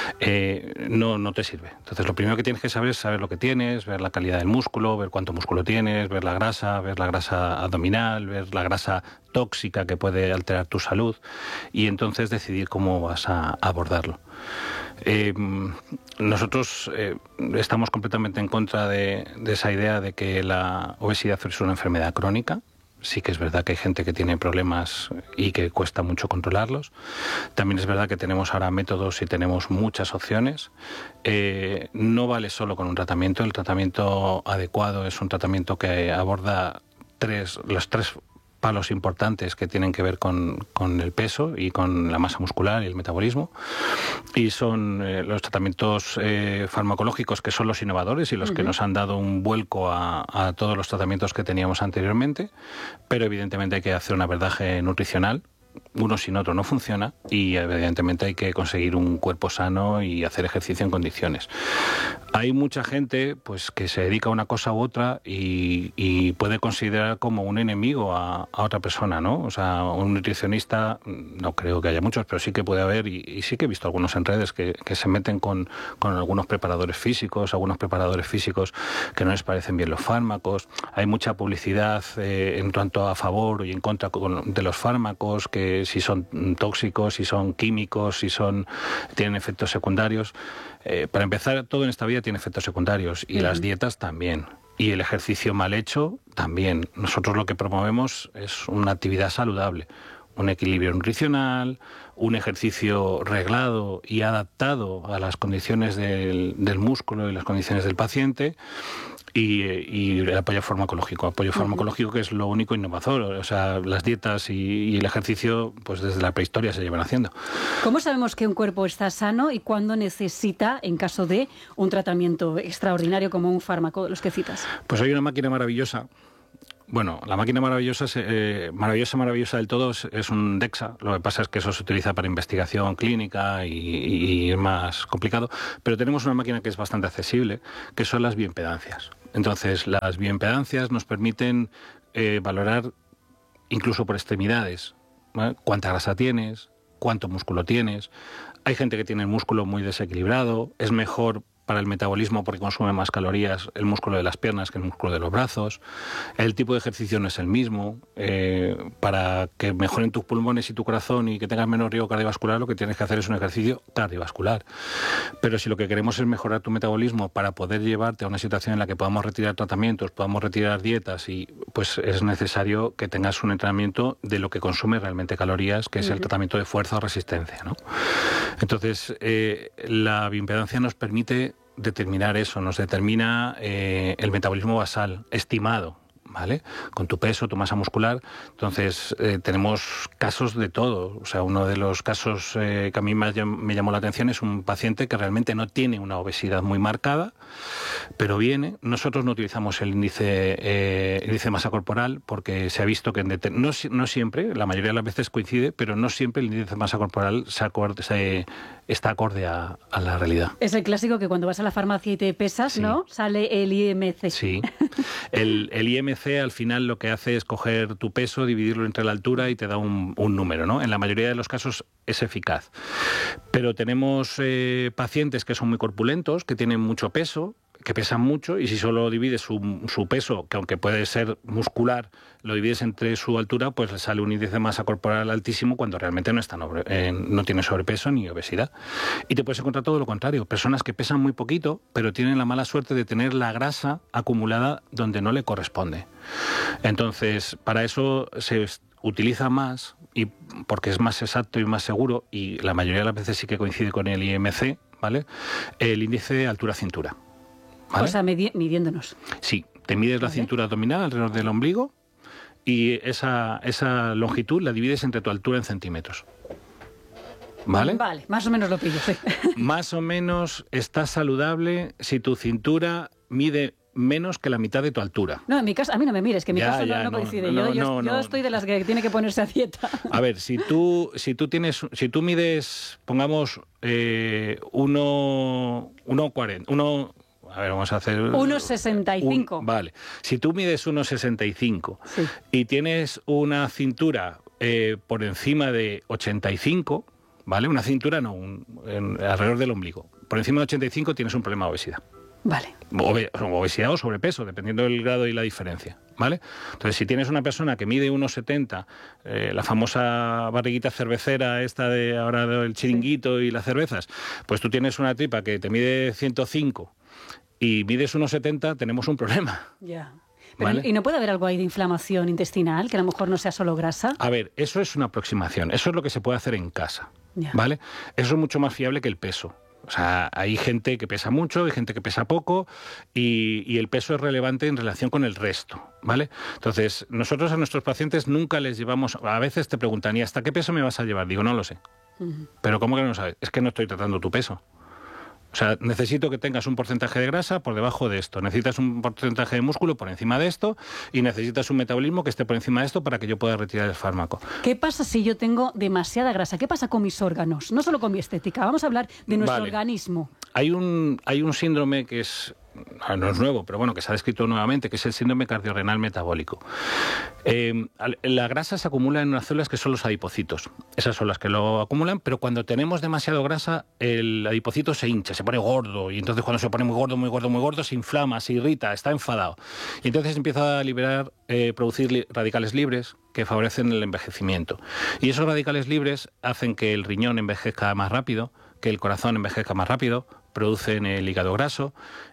eh, no, no te sirve. Entonces, lo primero que tienes que saber es saber lo que tienes, ver la calidad del músculo, ver cuánto músculo tienes, ver la grasa, ver la grasa abdominal, ver la grasa tóxica que puede alterar tu salud y entonces decidir cómo vas a abordarlo. Eh, nosotros eh, estamos completamente en contra de, de esa idea de que la obesidad es una enfermedad crónica. Sí que es verdad que hay gente que tiene problemas y que cuesta mucho controlarlos. También es verdad que tenemos ahora métodos y tenemos muchas opciones. Eh, no vale solo con un tratamiento. El tratamiento adecuado es un tratamiento que aborda tres, los tres palos importantes que tienen que ver con, con el peso y con la masa muscular y el metabolismo, y son eh, los tratamientos eh, farmacológicos, que son los innovadores y los uh-huh. que nos han dado un vuelco a, a todos los tratamientos que teníamos anteriormente, pero evidentemente hay que hacer un abordaje nutricional. Uno sin otro no funciona y evidentemente hay que conseguir un cuerpo sano y hacer ejercicio en condiciones. Hay mucha gente pues que se dedica a una cosa u otra y, y puede considerar como un enemigo a, a otra persona, ¿no? O sea, un nutricionista, no creo que haya muchos, pero sí que puede haber, y, y sí que he visto algunos en redes que, que se meten con, con algunos preparadores físicos, algunos preparadores físicos que no les parecen bien los fármacos. Hay mucha publicidad eh, en tanto a favor y en contra de los fármacos, que si son tóxicos, si son químicos, si son tienen efectos secundarios. Eh, para empezar, todo en esta vida tiene efectos secundarios y uh-huh. las dietas también. Y el ejercicio mal hecho también. Nosotros lo que promovemos es una actividad saludable, un equilibrio nutricional, un ejercicio reglado y adaptado a las condiciones del, del músculo y las condiciones del paciente. Y, y el apoyo farmacológico, apoyo farmacológico que es lo único innovador. O sea, las dietas y, y el ejercicio, pues desde la prehistoria se llevan haciendo. ¿Cómo sabemos que un cuerpo está sano y cuándo necesita, en caso de un tratamiento extraordinario como un fármaco de los que citas? Pues hay una máquina maravillosa. Bueno, la máquina maravillosa, eh, maravillosa, maravillosa del todo es, es un DEXA. Lo que pasa es que eso se utiliza para investigación clínica y, y es más complicado. Pero tenemos una máquina que es bastante accesible, que son las bioimpedancias. Entonces, las bioimpedancias nos permiten eh, valorar, incluso por extremidades, ¿vale? Cuánta grasa tienes, cuánto músculo tienes. Hay gente que tiene el músculo muy desequilibrado, es mejor para el metabolismo porque consume más calorías el músculo de las piernas que el músculo de los brazos. El tipo de ejercicio no es el mismo. Eh, para que mejoren tus pulmones y tu corazón y que tengas menos riesgo cardiovascular, lo que tienes que hacer es un ejercicio cardiovascular. Pero si lo que queremos es mejorar tu metabolismo para poder llevarte a una situación en la que podamos retirar tratamientos, podamos retirar dietas, y pues es necesario que tengas un entrenamiento de lo que consume realmente calorías, que es el tratamiento de fuerza o resistencia, ¿no? Entonces, eh, la bioimpedancia nos permite determinar eso, nos determina eh, el metabolismo basal estimado, ¿vale? Con tu peso, tu masa muscular. Entonces, eh, tenemos casos de todo. O sea, uno de los casos eh, que a mí más me llamó la atención es un paciente que realmente no tiene una obesidad muy marcada, pero viene. Nosotros no utilizamos el índice, eh, índice de masa corporal porque se ha visto que en no, no siempre, la mayoría de las veces coincide, pero no siempre el índice de masa corporal se acorde, se, está acorde a, a la realidad. Es el clásico que cuando vas a la farmacia y te pesas, sí, ¿no? Sale el I M C. Sí. El, el I M C al final lo que hace es coger tu peso, dividirlo entre la altura y te da un, un número, ¿no? En la mayoría de los casos es eficaz. Pero tenemos eh, pacientes que son muy corpulentos, que tienen mucho peso, que pesan mucho, y si solo divides su, su peso, que aunque puede ser muscular, lo divides entre su altura, pues le sale un índice de masa corporal altísimo cuando realmente no, están over, eh, no tiene sobrepeso ni obesidad. Y te puedes encontrar todo lo contrario, personas que pesan muy poquito, pero tienen la mala suerte de tener la grasa acumulada donde no le corresponde. Entonces, para eso se utiliza más, y porque es más exacto y más seguro, y la mayoría de las veces sí que coincide con el I M C, ¿vale? El índice altura-cintura. ¿Vale? O sea, midi- midiéndonos. Sí, te mides la cintura abdominal alrededor del ombligo y esa, esa longitud la divides entre tu altura en centímetros. ¿Vale? Vale, más o menos lo pillo, sí. Más o menos estás saludable si tu cintura mide menos que la mitad de tu altura. No, en mi caso, a mí no me mires, que en mi Ya, caso ya, no, no no, coincide. no, yo yo, no, yo no. estoy de las que tiene que ponerse a dieta. A ver, si tú, si tú tienes, si tú mides, pongamos, eh, uno, uno cuarenta, uno, a ver, vamos a hacer... uno sesenta y cinco. Un, vale. Si tú mides uno sesenta y cinco sí. y tienes una cintura eh, por encima de ochenta y cinco, ¿vale? Una cintura no, un, en, alrededor del ombligo. Por encima de ochenta y cinco tienes un problema de obesidad. Vale. Obe- obesidad o sobrepeso, dependiendo del grado y la diferencia, ¿vale? Entonces, si tienes una persona que mide uno setenta, eh, la famosa barriguita cervecera esta de ahora del chiringuito y las cervezas, pues tú tienes una tripa que te mide ciento cinco y mides uno setenta, tenemos un problema. Ya. Pero, ¿Vale? ¿y no puede haber algo ahí de inflamación intestinal, que a lo mejor no sea solo grasa? A ver, eso es una aproximación, eso es lo que se puede hacer en casa, Ya. ¿vale? Eso es mucho más fiable que el peso. O sea, hay gente que pesa mucho, hay gente que pesa poco y, y el peso es relevante en relación con el resto, ¿vale? Entonces, nosotros a nuestros pacientes nunca les llevamos... A veces te preguntan, ¿y hasta qué peso me vas a llevar? Digo, no lo sé. Uh-huh. ¿Pero cómo que no lo sabes? Es que no estoy tratando tu peso. O sea, necesito que tengas un porcentaje de grasa por debajo de esto, necesitas un porcentaje de músculo por encima de esto y necesitas un metabolismo que esté por encima de esto para que yo pueda retirar el fármaco. ¿Qué pasa si yo tengo demasiada grasa? ¿Qué pasa con mis órganos? No solo con mi estética, vamos a hablar de nuestro Vale. organismo. Hay un, hay un síndrome que es, no es nuevo, pero bueno, que se ha descrito nuevamente, que es el síndrome cardiorrenal metabólico. Eh, la grasa se acumula en unas células que son los adipocitos. Esas son las que lo acumulan, pero cuando tenemos demasiado grasa, el adipocito se hincha, se pone gordo, y entonces cuando se pone muy gordo, muy gordo, muy gordo, se inflama, se irrita, está enfadado. Y entonces empieza a liberar, eh, producir li- radicales libres que favorecen el envejecimiento. Y esos radicales libres hacen que el riñón envejezca más rápido, que el corazón envejezca más rápido, producen el hígado graso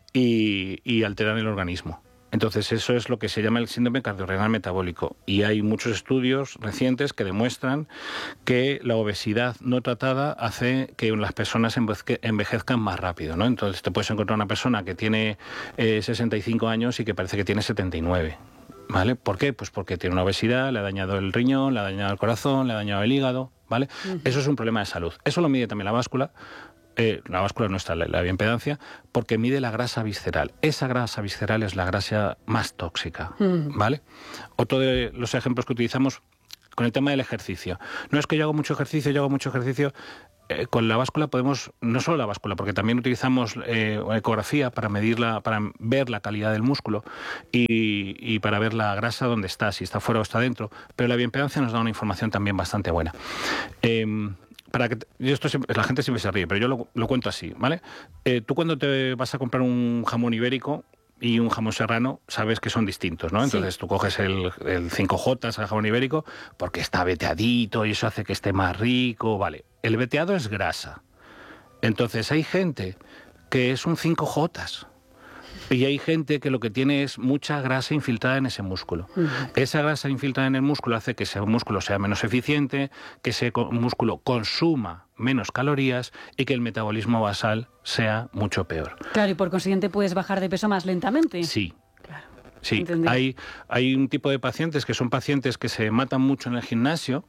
y, y alteran el organismo. Entonces eso es lo que se llama el síndrome cardiorrenal metabólico y hay muchos estudios recientes que demuestran que la obesidad no tratada hace que las personas envejezca- envejezcan más rápido, ¿no? Entonces te puedes encontrar una persona que tiene eh, sesenta y cinco años y que parece que tiene setenta y nueve. ¿Vale? ¿Por qué? Pues porque tiene una obesidad, le ha dañado el riñón, le ha dañado el corazón, le ha dañado el hígado, ¿vale? Uh-huh. Eso es un problema de salud. Eso lo mide también la báscula, eh, la báscula nuestra, la, la bioimpedancia, porque mide la grasa visceral. Esa grasa visceral es la grasa más tóxica, uh-huh. ¿vale? Otro de los ejemplos que utilizamos con el tema del ejercicio. No es que yo hago mucho ejercicio, yo hago mucho ejercicio... Eh, con la báscula podemos, no solo la báscula, porque también utilizamos eh, ecografía para medirla, para ver la calidad del músculo y, y para ver la grasa dónde está, si está fuera o está dentro, pero la bioimpedancia nos da una información también bastante buena. Eh, para que y esto siempre, la gente siempre se ríe, pero yo lo, lo cuento así, ¿vale? Eh, tú cuando te vas a comprar un jamón ibérico y un jamón serrano, sabes que son distintos, ¿no? Entonces sí. Tú coges el, el cinco jotas, el jamón ibérico, porque está veteadito y eso hace que esté más rico, vale. El veteado es grasa. Entonces hay gente que es un cinco jotas y hay gente que lo que tiene es mucha grasa infiltrada en ese músculo. Uh-huh. Esa grasa infiltrada en el músculo hace que ese músculo sea menos eficiente, que ese músculo consuma menos calorías y que el metabolismo basal sea mucho peor. Claro, y por consiguiente puedes bajar de peso más lentamente. Sí. Claro. Sí, hay, hay un tipo de pacientes que son pacientes que se matan mucho en el gimnasio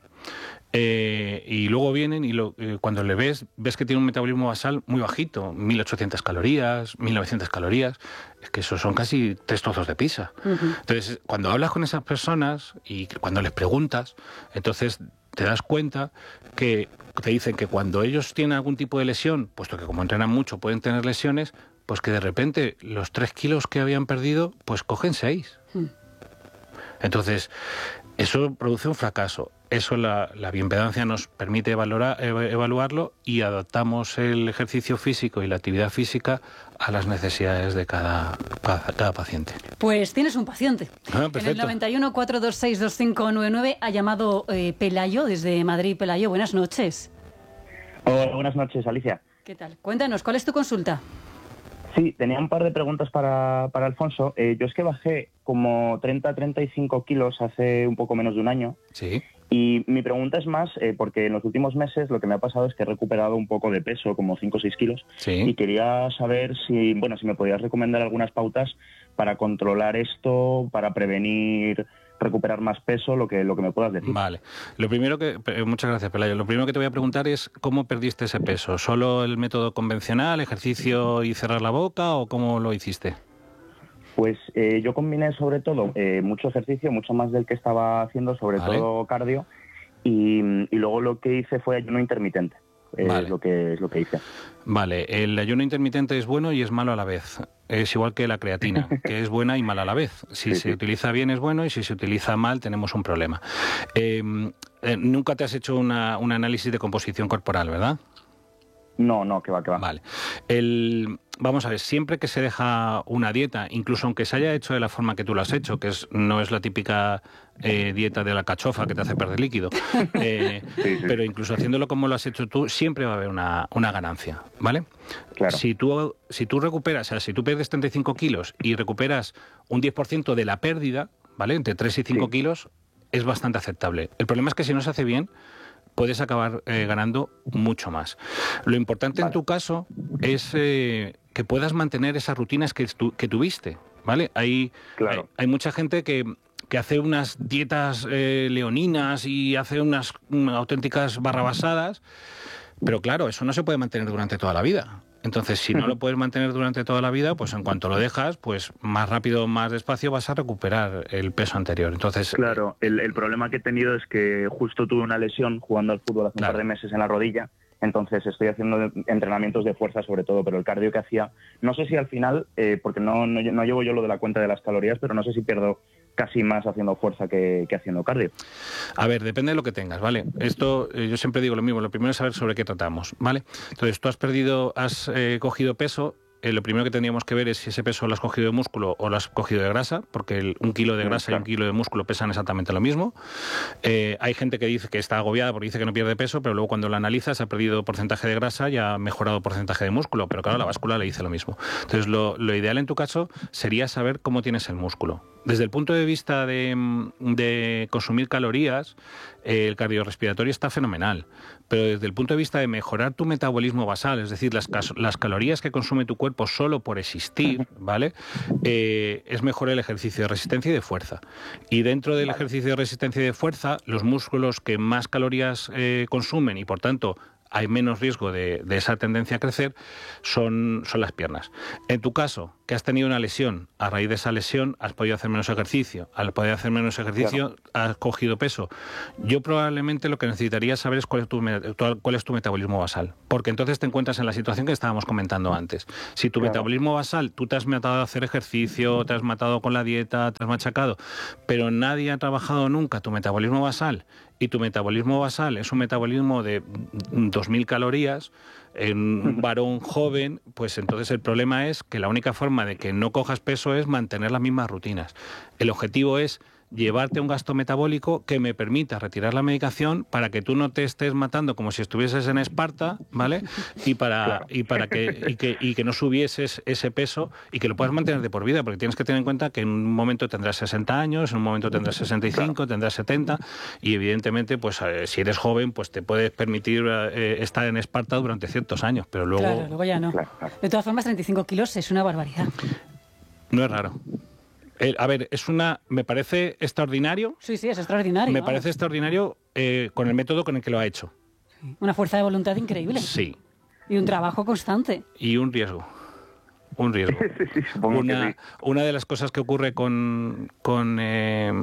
eh, y luego vienen y lo, eh, cuando le ves, ves que tiene un metabolismo basal muy bajito, mil ochocientas calorías, mil novecientas calorías, es que eso son casi tres trozos de pizza. Uh-huh. Entonces, cuando hablas con esas personas y cuando les preguntas, entonces te das cuenta que te dicen que cuando ellos tienen algún tipo de lesión, puesto que como entrenan mucho pueden tener lesiones, pues que de repente los tres kilos que habían perdido, pues cogen seis. Hmm. Entonces, eso produce un fracaso. Eso la, la bioimpedancia nos permite valorar, evaluarlo y adaptamos el ejercicio físico y la actividad física a las necesidades de cada, cada, cada paciente. Pues tienes un paciente. Ah, en el noventa y uno, cuatrocientos veintiséis, veinticinco noventa y nueve ha llamado eh, Pelayo desde Madrid. Pelayo, buenas noches. Hola, buenas noches, Alicia. ¿Qué tal? Cuéntanos, ¿cuál es tu consulta? Sí, tenía un par de preguntas para, para Alfonso. Eh, yo es que bajé como treinta a treinta y cinco kilos hace un poco menos de un año. Sí. Y mi pregunta es más, eh, porque en los últimos meses lo que me ha pasado es que he recuperado un poco de peso, como cinco o seis kilos. Sí. Y quería saber si, bueno, si me podías recomendar algunas pautas para controlar esto, para prevenir recuperar más peso, lo que, lo que me puedas decir. Vale. Lo primero que, muchas gracias, Pelayo. Lo primero que te voy a preguntar es ¿cómo perdiste ese peso? ¿Solo el método convencional, ejercicio y cerrar la boca, o cómo lo hiciste? Pues eh, yo combiné sobre todo eh, mucho ejercicio, mucho más del que estaba haciendo, sobre vale. todo cardio, y, y luego lo que hice fue ayuno intermitente. Eh, vale. Es lo que es lo que hice. Vale, el ayuno intermitente es bueno y es malo a la vez. Es igual que la creatina, que es buena y mala a la vez. Si sí, se sí. utiliza bien es bueno y si se utiliza mal tenemos un problema. Eh, eh, nunca te has hecho una, un análisis de composición corporal, ¿verdad? No, no, que va, que va. Vale. El, vamos a ver, siempre que se deja una dieta, incluso aunque se haya hecho de la forma que tú lo has hecho, que es no es la típica eh, dieta de la cachofa que te hace perder líquido, eh, sí, sí. pero incluso haciéndolo como lo has hecho tú, siempre va a haber una, una ganancia, ¿vale? Claro. Si tú, si tú recuperas, o sea, si tú pierdes treinta y cinco kilos y recuperas un diez por ciento de la pérdida, ¿vale? Entre tres y cinco sí. kilos, es bastante aceptable. El problema es que si no se hace bien, puedes acabar eh, ganando mucho más. Lo importante vale. en tu caso es eh, que puedas mantener esas rutinas que, tu, que tuviste, ¿vale? Hay, claro. hay, hay mucha gente que, que hace unas dietas eh, leoninas y hace unas um, auténticas barrabasadas, pero claro, eso no se puede mantener durante toda la vida. Entonces, si no lo puedes mantener durante toda la vida, pues en cuanto lo dejas, pues más rápido, más despacio vas a recuperar el peso anterior. Entonces, claro, el, el problema que he tenido es que justo tuve una lesión jugando al fútbol hace claro. un par de meses en la rodilla, entonces estoy haciendo entrenamientos de fuerza sobre todo, pero el cardio que hacía, no sé si al final, eh, porque no, no, no llevo yo lo de la cuenta de las calorías, pero no sé si pierdo casi más haciendo fuerza que, que haciendo cardio. A ver, depende de lo que tengas, ¿vale? Esto, eh, yo siempre digo lo mismo, lo primero es saber sobre qué tratamos, ¿vale? Entonces, tú has perdido, has eh, cogido peso, eh, lo primero que tendríamos que ver es si ese peso lo has cogido de músculo o lo has cogido de grasa, porque el, un kilo de grasa sí, claro. y un kilo de músculo pesan exactamente lo mismo. Eh, hay gente que dice que está agobiada porque dice que no pierde peso, pero luego cuando lo analizas ha perdido porcentaje de grasa y ha mejorado porcentaje de músculo, pero claro, la báscula le dice lo mismo. Entonces, lo, lo ideal en tu caso sería saber cómo tienes el músculo. Desde el punto de vista de, de consumir calorías, eh, el cardiorrespiratorio está fenomenal, pero desde el punto de vista de mejorar tu metabolismo basal, es decir, las, las calorías que consume tu cuerpo solo por existir, ¿vale? Eh, es mejor el ejercicio de resistencia y de fuerza. Y dentro del ejercicio de resistencia y de fuerza, los músculos que más calorías eh, consumen y por tanto hay menos riesgo de, de esa tendencia a crecer, son, son las piernas. En tu caso, que has tenido una lesión, a raíz de esa lesión has podido hacer menos ejercicio. Al poder hacer menos ejercicio, claro. has cogido peso. Yo probablemente lo que necesitaría saber es cuál es, tu, cuál es tu metabolismo basal, porque entonces te encuentras en la situación que estábamos comentando antes. Si tu claro. metabolismo basal, tú te has matado a hacer ejercicio, te has matado con la dieta, te has machacado, pero nadie ha trabajado nunca tu metabolismo basal, y tu metabolismo basal es un metabolismo de dos mil calorías en un varón joven, pues entonces el problema es que la única forma de que no cojas peso es mantener las mismas rutinas. El objetivo es llevarte un gasto metabólico que me permita retirar la medicación para que tú no te estés matando como si estuvieses en Esparta, ¿vale? Y para claro. y para que y que y que no subieses ese peso y que lo puedas mantener de por vida, porque tienes que tener en cuenta que en un momento tendrás sesenta años, en un momento tendrás sesenta y cinco, claro. tendrás setenta y evidentemente pues eh, si eres joven pues te puedes permitir eh, estar en Esparta durante ciertos años, pero luego Claro, luego ya no. Claro, claro. De todas formas, treinta y cinco kilos es una barbaridad. No es raro. Eh, a ver, es una, me parece extraordinario. Sí, sí, es extraordinario. Me vamos. parece extraordinario eh, con el método con el que lo ha hecho. Una fuerza de voluntad increíble. Sí. Y un trabajo constante. Y un riesgo. Un riesgo. Sí, sí, supongo una, que sí. una de las cosas que ocurre con, con, eh,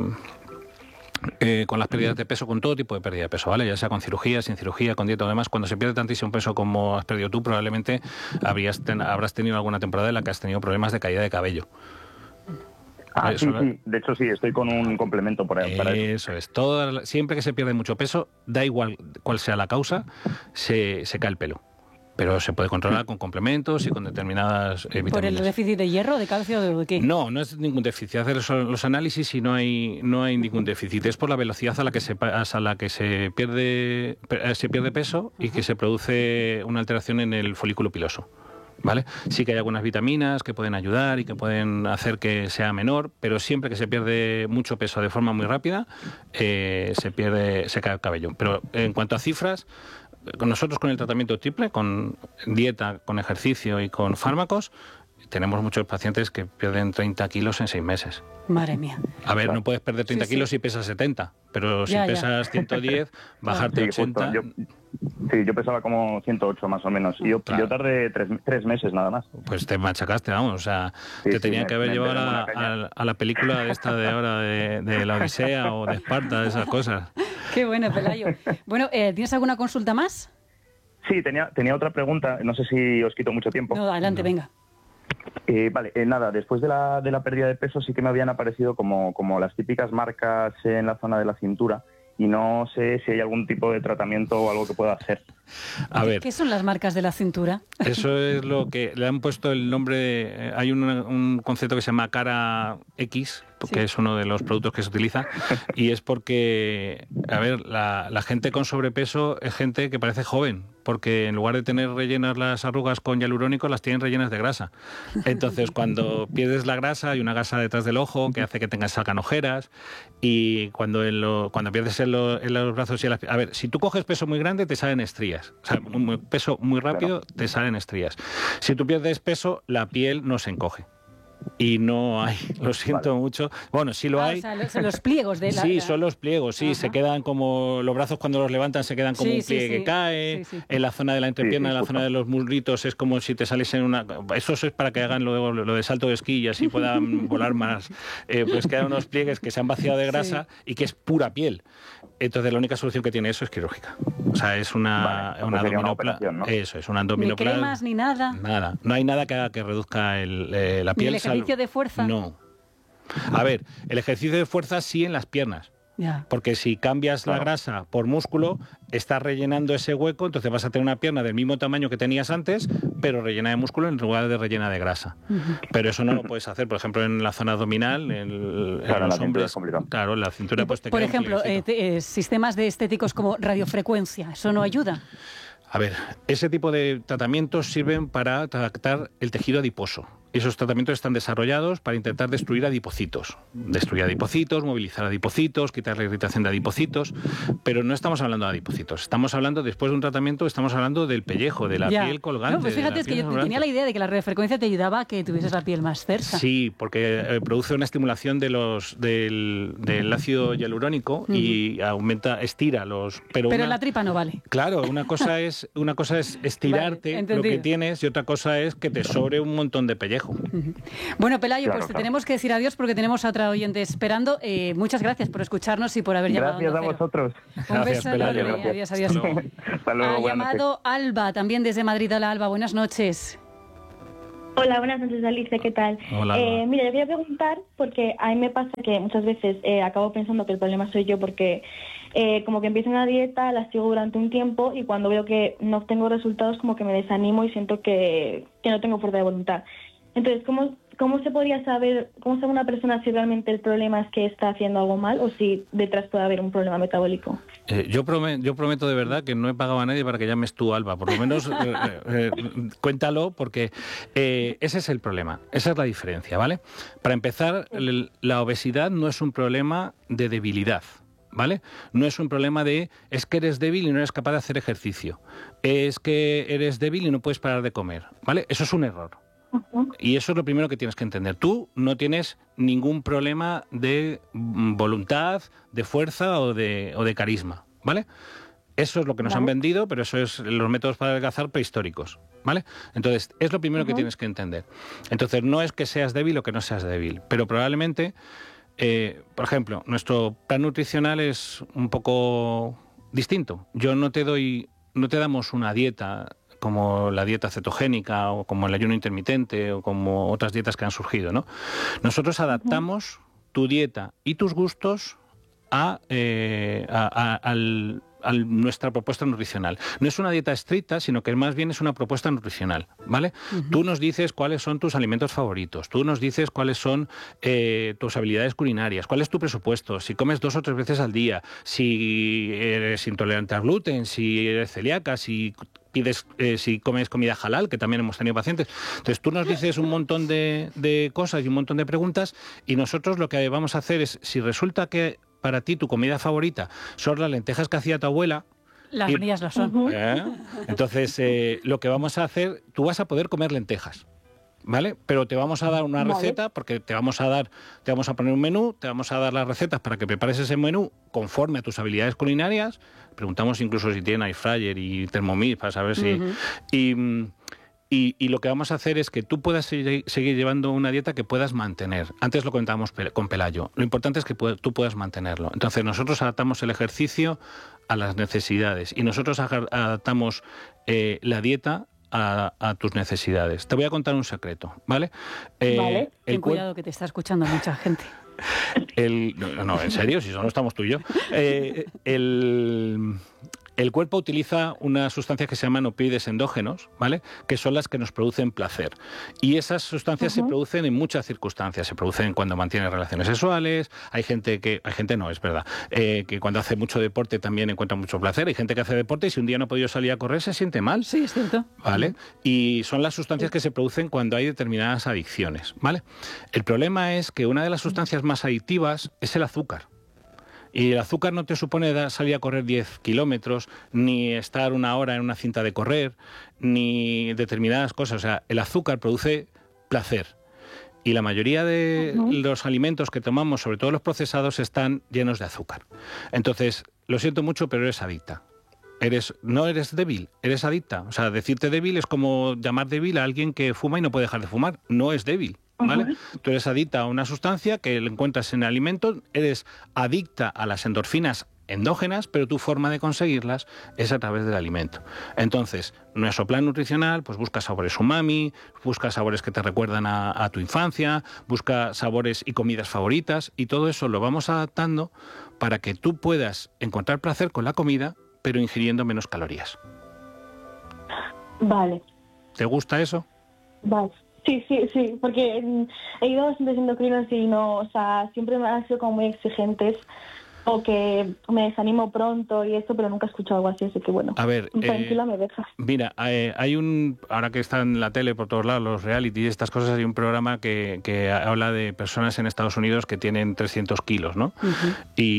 eh, con las pérdidas de peso, con todo tipo de pérdida de peso, ¿vale? Ya sea con cirugía, sin cirugía, con dieta o demás, cuando se pierde tantísimo peso como has perdido tú, probablemente habrías ten, habrás tenido alguna temporada en la que has tenido problemas de caída de cabello. Ah, sí, sí, de hecho sí, estoy con un complemento por ahí, para eso. Eso es, todo, siempre que se pierde mucho peso, da igual cuál sea la causa, se, se cae el pelo. Pero se puede controlar con complementos y con determinadas eh, vitaminas. ¿Por el déficit de hierro, de calcio o de qué? No, no es ningún déficit. Hacer los análisis y no hay no hay ningún déficit. Es por la velocidad a la que se a la que se pierde se pierde peso y que se produce una alteración en el folículo piloso. ¿Vale? Sí que hay algunas vitaminas que pueden ayudar y que pueden hacer que sea menor, pero siempre que se pierde mucho peso de forma muy rápida, eh, se pierde, se cae el cabello. Pero en cuanto a cifras, con nosotros con el tratamiento triple, con dieta, con ejercicio y con fármacos, tenemos muchos pacientes que pierden treinta kilos en seis meses. Madre mía. A ver, no puedes perder treinta Sí, sí. kilos si pesas setenta, pero si Ya, ya. pesas ciento diez, bajarte Sí, justo. ochenta... Yo, sí, yo pesaba como ciento ocho más o menos. Y yo, Claro. yo tardé tres, tres meses nada más. Pues te machacaste, vamos, o sea, Sí, te sí, tenían me- que haber me llevado enteré a, de una caña. a- a la película de esta de ahora, de, de la Odisea o de Esparta, de esas cosas. Qué bueno, Pelayo. Bueno, eh, ¿tienes alguna consulta más? Sí, tenía, tenía otra pregunta. No sé si os quito mucho tiempo. No, adelante, venga. Eh, vale, eh, nada, después de la, de la pérdida de peso sí que me habían aparecido como, como las típicas marcas en la zona de la cintura y no sé si hay algún tipo de tratamiento o algo que pueda hacer. A ver, ¿Qué son las marcas de la cintura? eso es lo que le han puesto el nombre. eh, Hay un, un concepto que se llama cara X, que es uno de los productos que se utiliza, y es porque, a ver, la, la gente con sobrepeso es gente que parece joven, porque en lugar de tener rellenas las arrugas con hialurónico, las tienen rellenas de grasa. Entonces, cuando pierdes la grasa, hay una grasa detrás del ojo que hace que tengas salgan ojeras, y cuando, en lo, cuando pierdes en, lo- en los brazos y en las... A ver, si tú coges peso muy grande, te salen estrías. O sea, un un peso muy rápido, te salen estrías. Si tú pierdes peso, la piel no se encoge. Y no hay, lo siento mucho. Bueno, sí lo Ah, hay. o sea, los, los pliegos de la... Sí, son los pliegos, sí, se quedan como los brazos cuando los levantan se quedan como Sí, un sí, pliegue sí. que cae, Sí, sí. en la zona de la entrepierna, Sí, sí, en la justo. zona de los muslitos es como si te saliesen una... Eso es para que hagan lo, lo de salto de esquí y así puedan volar más. Eh, pues quedan unos pliegues que se han vaciado de grasa y que es pura piel. Entonces la única solución que tiene eso es quirúrgica. O sea, es una, Vale, una pues sería una abdominopla- operación, ¿no? Eso, es una Ni abdominoplastia. cremas, ni nada. Nada, no hay nada que haga que reduzca el, eh, la Ni piel. el ejercicio sal- de fuerza. No. A ver, el ejercicio de fuerza sí en las piernas. Ya. Porque si cambias la grasa por músculo, estás rellenando ese hueco, entonces vas a tener una pierna del mismo tamaño que tenías antes, pero rellena de músculo en lugar de rellena de grasa. Pero eso no lo puedes hacer, por ejemplo, en la zona abdominal, en, el- en Claro, en la los cintura hombres. es complicado. Claro, en la cintura pues te Por queda un ejemplo, plieguecito. eh, te- eh, sistemas de estéticos como radiofrecuencia, ¿eso no ayuda? A ver, ese tipo de tratamientos sirven para tratar el tejido adiposo. Esos tratamientos están desarrollados para intentar destruir adipocitos. Destruir adipocitos, movilizar adipocitos, quitar la irritación de adipocitos, pero no estamos hablando de adipocitos. Estamos hablando, después de un tratamiento, estamos hablando del pellejo, de la Ya. piel colgante. No, pues de la fíjate, es que piel yo colgante. tenía la idea de que la radiofrecuencia te ayudaba a que tuvieses la piel más tersa. Sí, porque eh, produce una estimulación de los del, del ácido hialurónico y aumenta, estira los... Pero, Pero una- la tripa no vale. Claro, una cosa es una cosa es estirarte Vale, lo que entendido. tienes y otra cosa es que te sobre un montón de pellejo. Bueno, Pelayo, Claro, pues te claro. tenemos que decir adiós porque tenemos a otra oyente esperando. Eh, muchas gracias por escucharnos y por haber llamado. Gracias a Onda Cero. vosotros. Un beso enorme. Adiós, adiós. Hasta luego, Ha buenas noches. llamado Alba, también desde Madrid. Hola, Alba, buenas noches. Hola, buenas noches, Alicia, ¿qué tal? Hola, eh, Alba. mira, yo quería preguntar porque a mí me pasa que muchas veces eh, acabo pensando que el problema soy yo porque eh, como que empiezo una dieta, la sigo durante un tiempo y cuando veo que no obtengo resultados como que me desanimo y siento que, que no tengo fuerza de voluntad. Entonces, ¿cómo, ¿cómo se podría saber, cómo sabe una persona si realmente el problema es que está haciendo algo mal o si detrás puede haber un problema metabólico? Eh, yo, prometo, yo prometo de verdad que no he pagado a nadie para que llames tú, Alba. Por lo menos eh, eh, eh, cuéntalo porque eh, ese es el problema. Esa es la diferencia, ¿vale? Para empezar, el- la obesidad no es un problema de debilidad. ¿Vale? No es un problema de es que eres débil y no eres capaz de hacer ejercicio. Es que eres débil y no puedes parar de comer. ¿Vale? Eso es un error. Y eso es lo primero que tienes que entender. Tú no tienes ningún problema de mm, voluntad, de fuerza o de, o de carisma, ¿vale? Eso es lo que nos han vendido, pero eso es los métodos para adelgazar prehistóricos, ¿vale? Entonces, es lo primero que tienes que entender. Entonces, no es que seas débil o que no seas débil, pero probablemente, eh, por ejemplo, nuestro plan nutricional es un poco distinto. Yo no te doy, no te damos una dieta como la dieta cetogénica o como el ayuno intermitente o como otras dietas que han surgido, ¿no? Nosotros adaptamos tu dieta y tus gustos a, eh, a, a- al, a nuestra propuesta nutricional. No es una dieta estricta, sino que más bien es una propuesta nutricional, ¿vale? Tú nos dices cuáles son tus alimentos favoritos, tú nos dices cuáles son eh, tus habilidades culinarias, cuál es tu presupuesto, si comes dos o tres veces al día, si eres intolerante al gluten, si eres celíaca, si pides, eh, si comes comida halal, que también hemos tenido pacientes. Entonces tú nos dices un montón de, de cosas y un montón de preguntas y nosotros lo que vamos a hacer es, si resulta que para ti tu comida favorita son las lentejas que hacía tu abuela, Las y- mías lo son. ¿Eh? Entonces, eh, lo que vamos a hacer, tú vas a poder comer lentejas, ¿vale? Pero te vamos a dar una Vale. receta, porque te vamos a dar, te vamos a poner un menú, te vamos a dar las recetas para que prepares ese menú conforme a tus habilidades culinarias. Preguntamos incluso si tienen air fryer y Thermomix para saber si... Ujú. Y, y, y lo que vamos a hacer es que tú puedas seguir, seguir llevando una dieta que puedas mantener. Antes lo comentábamos pe- con Pelayo. Lo importante es que pu- tú puedas mantenerlo. Entonces nosotros adaptamos el ejercicio a las necesidades y nosotros aga- adaptamos eh, la dieta A, a tus necesidades. Te voy a contar un secreto, ¿vale? Eh, Vale. el Ten cuer- cuidado que te está escuchando mucha gente. el, no, no, en serio, si solo estamos tú y yo. Eh, el, el cuerpo utiliza unas sustancias que se llaman opioides endógenos, ¿vale? Que son las que nos producen placer. Y esas sustancias uh-huh. se producen en muchas circunstancias. Se producen cuando mantienes relaciones sexuales. Hay gente que, hay gente no, es verdad, eh, que cuando hace mucho deporte también encuentra mucho placer. Hay gente que hace deporte y si un día no ha podido salir a correr se siente mal. Sí, es cierto. ¿Vale? Y son las sustancias que se producen cuando hay determinadas adicciones, ¿vale? El problema es que una de las sustancias más adictivas es el azúcar. Y el azúcar no te supone dar, salir a correr diez kilómetros, ni estar una hora en una cinta de correr, ni determinadas cosas. O sea, el azúcar produce placer. Y la mayoría de uh-huh. los alimentos que tomamos, sobre todo los procesados, están llenos de azúcar. Entonces, lo siento mucho, pero eres adicta. Eres, no eres débil, eres adicta. O sea, decirte débil es como llamar débil a alguien que fuma y no puede dejar de fumar. No es débil. ¿Vale? Uh-huh. Tú eres adicta a una sustancia que encuentras en el alimento, eres adicta a las endorfinas endógenas, pero tu forma de conseguirlas es a través del alimento. Entonces, nuestro plan nutricional pues busca sabores umami, busca sabores que te recuerdan a, a tu infancia, busca sabores y comidas favoritas, y todo eso lo vamos adaptando para que tú puedas encontrar placer con la comida, pero ingiriendo menos calorías. Vale. ¿Te gusta eso? Vale. Sí, sí, sí, porque he ido a bastantes endocrinos y no, o sea, siempre me han sido como muy exigentes o que me desanimo pronto y esto, pero nunca he escuchado algo así, así que bueno, a ver, tranquila eh, me dejas. Mira, eh, hay un, ahora que está en la tele por todos lados, los reality y estas cosas, hay un programa que, que habla de personas en Estados Unidos que tienen trescientos kilos, ¿no? Uh-huh.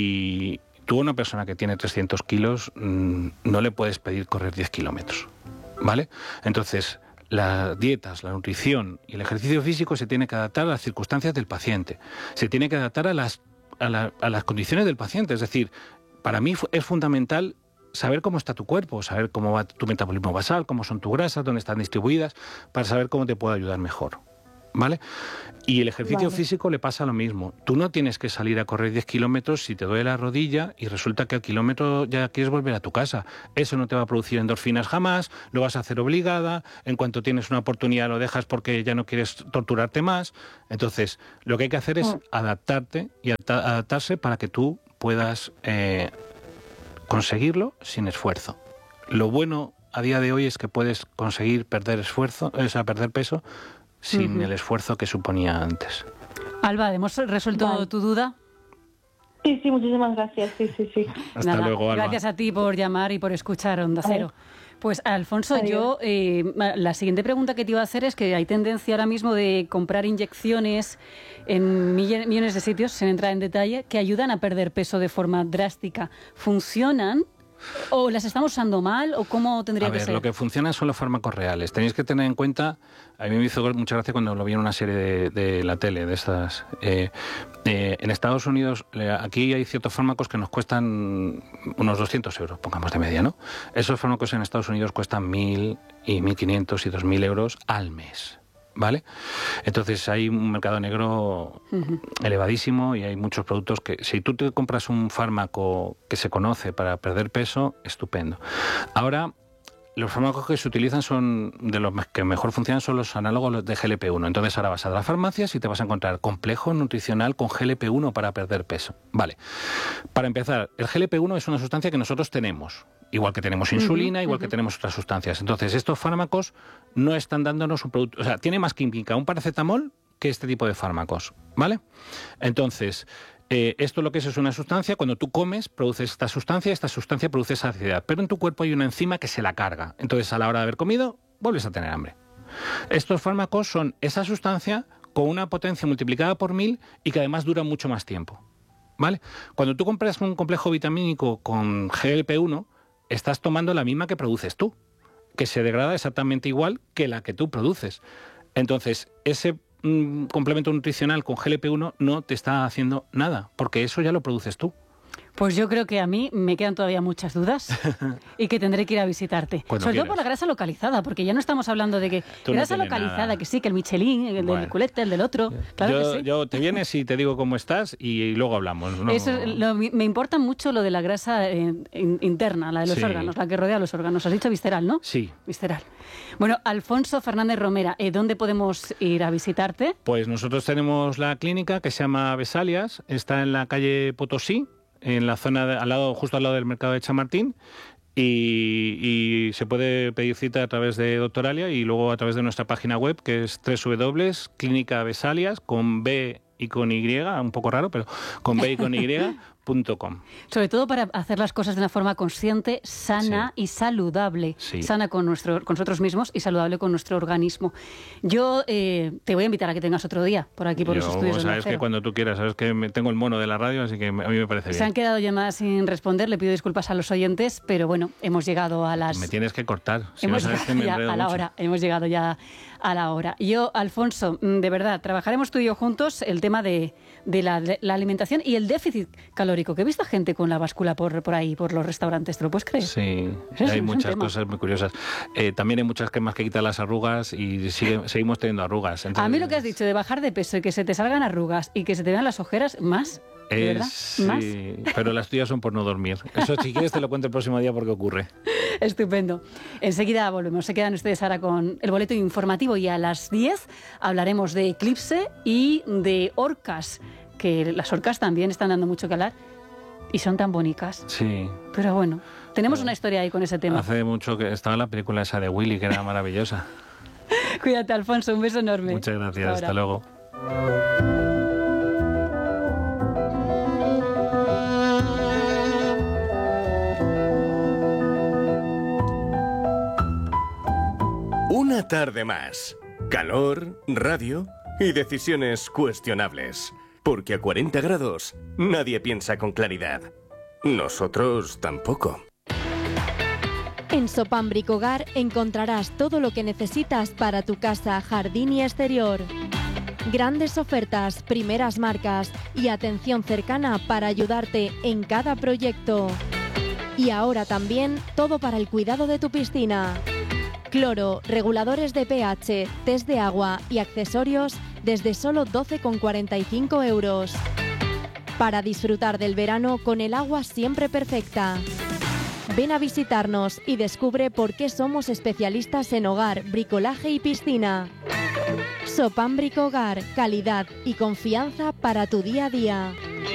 Y tú a una persona que tiene trescientos kilos mmm, no le puedes pedir correr diez kilómetros, ¿vale? Entonces, las dietas, la nutrición y el ejercicio físico se tiene que adaptar a las circunstancias del paciente, se tiene que adaptar a las, a, la, a las condiciones del paciente. Es decir, para mí es fundamental saber cómo está tu cuerpo, saber cómo va tu metabolismo basal, cómo son tus grasas, dónde están distribuidas, para saber cómo te puedo ayudar mejor. ¿Vale? Y el ejercicio vale. físico le pasa lo mismo. Tú no tienes que salir a correr diez kilómetros si te duele la rodilla y resulta que al kilómetro ya quieres volver a tu casa. Eso no te va a producir endorfinas jamás, lo vas a hacer obligada, en cuanto tienes una oportunidad lo dejas porque ya no quieres torturarte más. Entonces, lo que hay que hacer es adaptarte y adaptarse para que tú puedas eh, conseguirlo sin esfuerzo. Lo bueno a día de hoy es que puedes conseguir perder esfuerzo, o sea, perder peso sin uh-huh. el esfuerzo que suponía antes. Alba, ¿hemos resuelto vale. tu duda? Sí, sí, muchísimas gracias. Sí, sí, sí. Hasta Nada, luego, Alba. Gracias a ti por llamar y por escuchar Onda Cero. Pues, Alfonso, Adiós. yo eh, la siguiente pregunta que te iba a hacer es que hay tendencia ahora mismo de comprar inyecciones en millones de sitios, sin entrar en detalle, que ayudan a perder peso de forma drástica. ¿Funcionan? ¿O las estamos usando mal? ¿O cómo tendría a que ver, ser? Lo que funciona son los fármacos reales. Tenéis que tener en cuenta, a mí me hizo mucha gracia cuando lo vi en una serie de, de la tele, de estas. Eh, eh, en Estados Unidos, aquí hay ciertos fármacos que nos cuestan unos doscientos euros, pongamos de media, ¿no? Esos fármacos en Estados Unidos cuestan mil y mil quinientos y dos mil euros al mes. ¿Vale? Entonces hay un mercado negro uh-huh. elevadísimo y hay muchos productos que, si tú te compras un fármaco que se conoce para perder peso, estupendo. Ahora, los fármacos que se utilizan son, de los que mejor funcionan, son los análogos de G L P uno. Entonces ahora vas a las farmacias y te vas a encontrar complejo nutricional con G L P uno para perder peso. Vale. Para empezar, el G L P uno es una sustancia que nosotros tenemos. Igual que tenemos insulina, uh-huh, igual uh-huh. que tenemos otras sustancias. Entonces, estos fármacos no están dándonos un producto... O sea, tiene más química un paracetamol que este tipo de fármacos, ¿vale? Entonces, eh, esto lo que es es una sustancia, cuando tú comes, produces esta sustancia, esta sustancia produce saciedad, pero en tu cuerpo hay una enzima que se la carga. Entonces, a la hora de haber comido, vuelves a tener hambre. Estos fármacos son esa sustancia con una potencia multiplicada por mil y que además dura mucho más tiempo, ¿vale? Cuando tú compras un complejo vitamínico con G L P uno, estás tomando la misma que produces tú, que se degrada exactamente igual que la que tú produces. Entonces, ese mm, complemento nutricional con G L P uno no te está haciendo nada, porque eso ya lo produces tú. Pues yo creo que a mí me quedan todavía muchas dudas y que tendré que ir a visitarte. Cuando Sobre quieras. todo por la grasa localizada, porque ya no estamos hablando de que Tú no grasa tienes localizada, nada. que sí, que el Michelin, el Bueno. del culete, el del otro. Claro yo, que sí. yo te vienes y te digo cómo estás y, y luego hablamos. ¿no? Eso, lo- me importa mucho lo de la grasa eh, in- interna, la de los Sí. órganos, la que rodea los órganos. Has dicho visceral, ¿no? Sí. Visceral. Bueno, Alfonso Fernández Romera, eh, ¿dónde podemos ir a visitarte? Pues nosotros tenemos la clínica que se llama Vesalias, está en la calle Potosí, en la zona de- al lado, justo al lado del mercado de Chamartín, y, y se puede pedir cita a través de Doctoralia y luego a través de nuestra página web, que es doble u doble u doble u punto clínica vesalias con B y con Y, un poco raro, pero con B y con Y, punto com. Sobre todo para hacer las cosas de una forma consciente, sana y saludable. Sí. Sana con, nuestro, con nosotros mismos y saludable con nuestro organismo. Yo eh, te voy a invitar a que tengas otro día por aquí, por Yo, los estudios de sabes Onda que Cero. cuando tú quieras, sabes que me- tengo el mono de la radio, así que a mí me parece Se han bien. quedado llamadas sin responder, le pido disculpas a los oyentes, pero bueno, hemos llegado a las... Me tienes que cortar, si no Hemos sabes que llegado me ya enredo a la mucho. hora, hemos llegado ya a la hora. Yo, Alfonso, mm, de verdad, trabajaremos tú y yo juntos el tema de, de la, de la alimentación y el déficit calórico, que he visto gente con la báscula por, por ahí, por los restaurantes, ¿te lo puedes creer? Sí, Eso es hay un muchas tema. cosas muy curiosas. Eh, también hay muchas cremas que quitan las arrugas y sigue- seguimos teniendo arrugas. A mí Entonces, lo que has dicho de bajar de peso y que se te salgan arrugas y que se te vean las ojeras, más, ¿de es- verdad? Más. sí, pero las tuyas son por no dormir. Eso, si quieres, te lo cuento el próximo día porque ocurre. Estupendo. Enseguida volvemos. Se quedan ustedes ahora con el boleto informativo y a las diez hablaremos de eclipse y de orcas, que las orcas también están dando mucho que hablar y son tan bonitas. Sí. Pero bueno, tenemos una historia ahí con ese tema. Hace mucho que estaba la película esa de Willy, que era maravillosa. Cuídate, Alfonso. Un beso enorme. Muchas gracias. Hasta Hasta ahora. luego. Una tarde más. Calor, radio y decisiones cuestionables. Porque a cuarenta grados nadie piensa con claridad. Nosotros tampoco. En Sopam Bricogar encontrarás todo lo que necesitas para tu casa, jardín y exterior. Grandes ofertas, primeras marcas y atención cercana para ayudarte en cada proyecto. Y ahora también todo para el cuidado de tu piscina. Cloro, reguladores de pH, test de agua y accesorios desde solo doce con cuarenta y cinco euros. Para disfrutar del verano con el agua siempre perfecta. Ven a visitarnos y descubre por qué somos especialistas en hogar, bricolaje y piscina. Sopam Bricogar, calidad y confianza para tu día a día.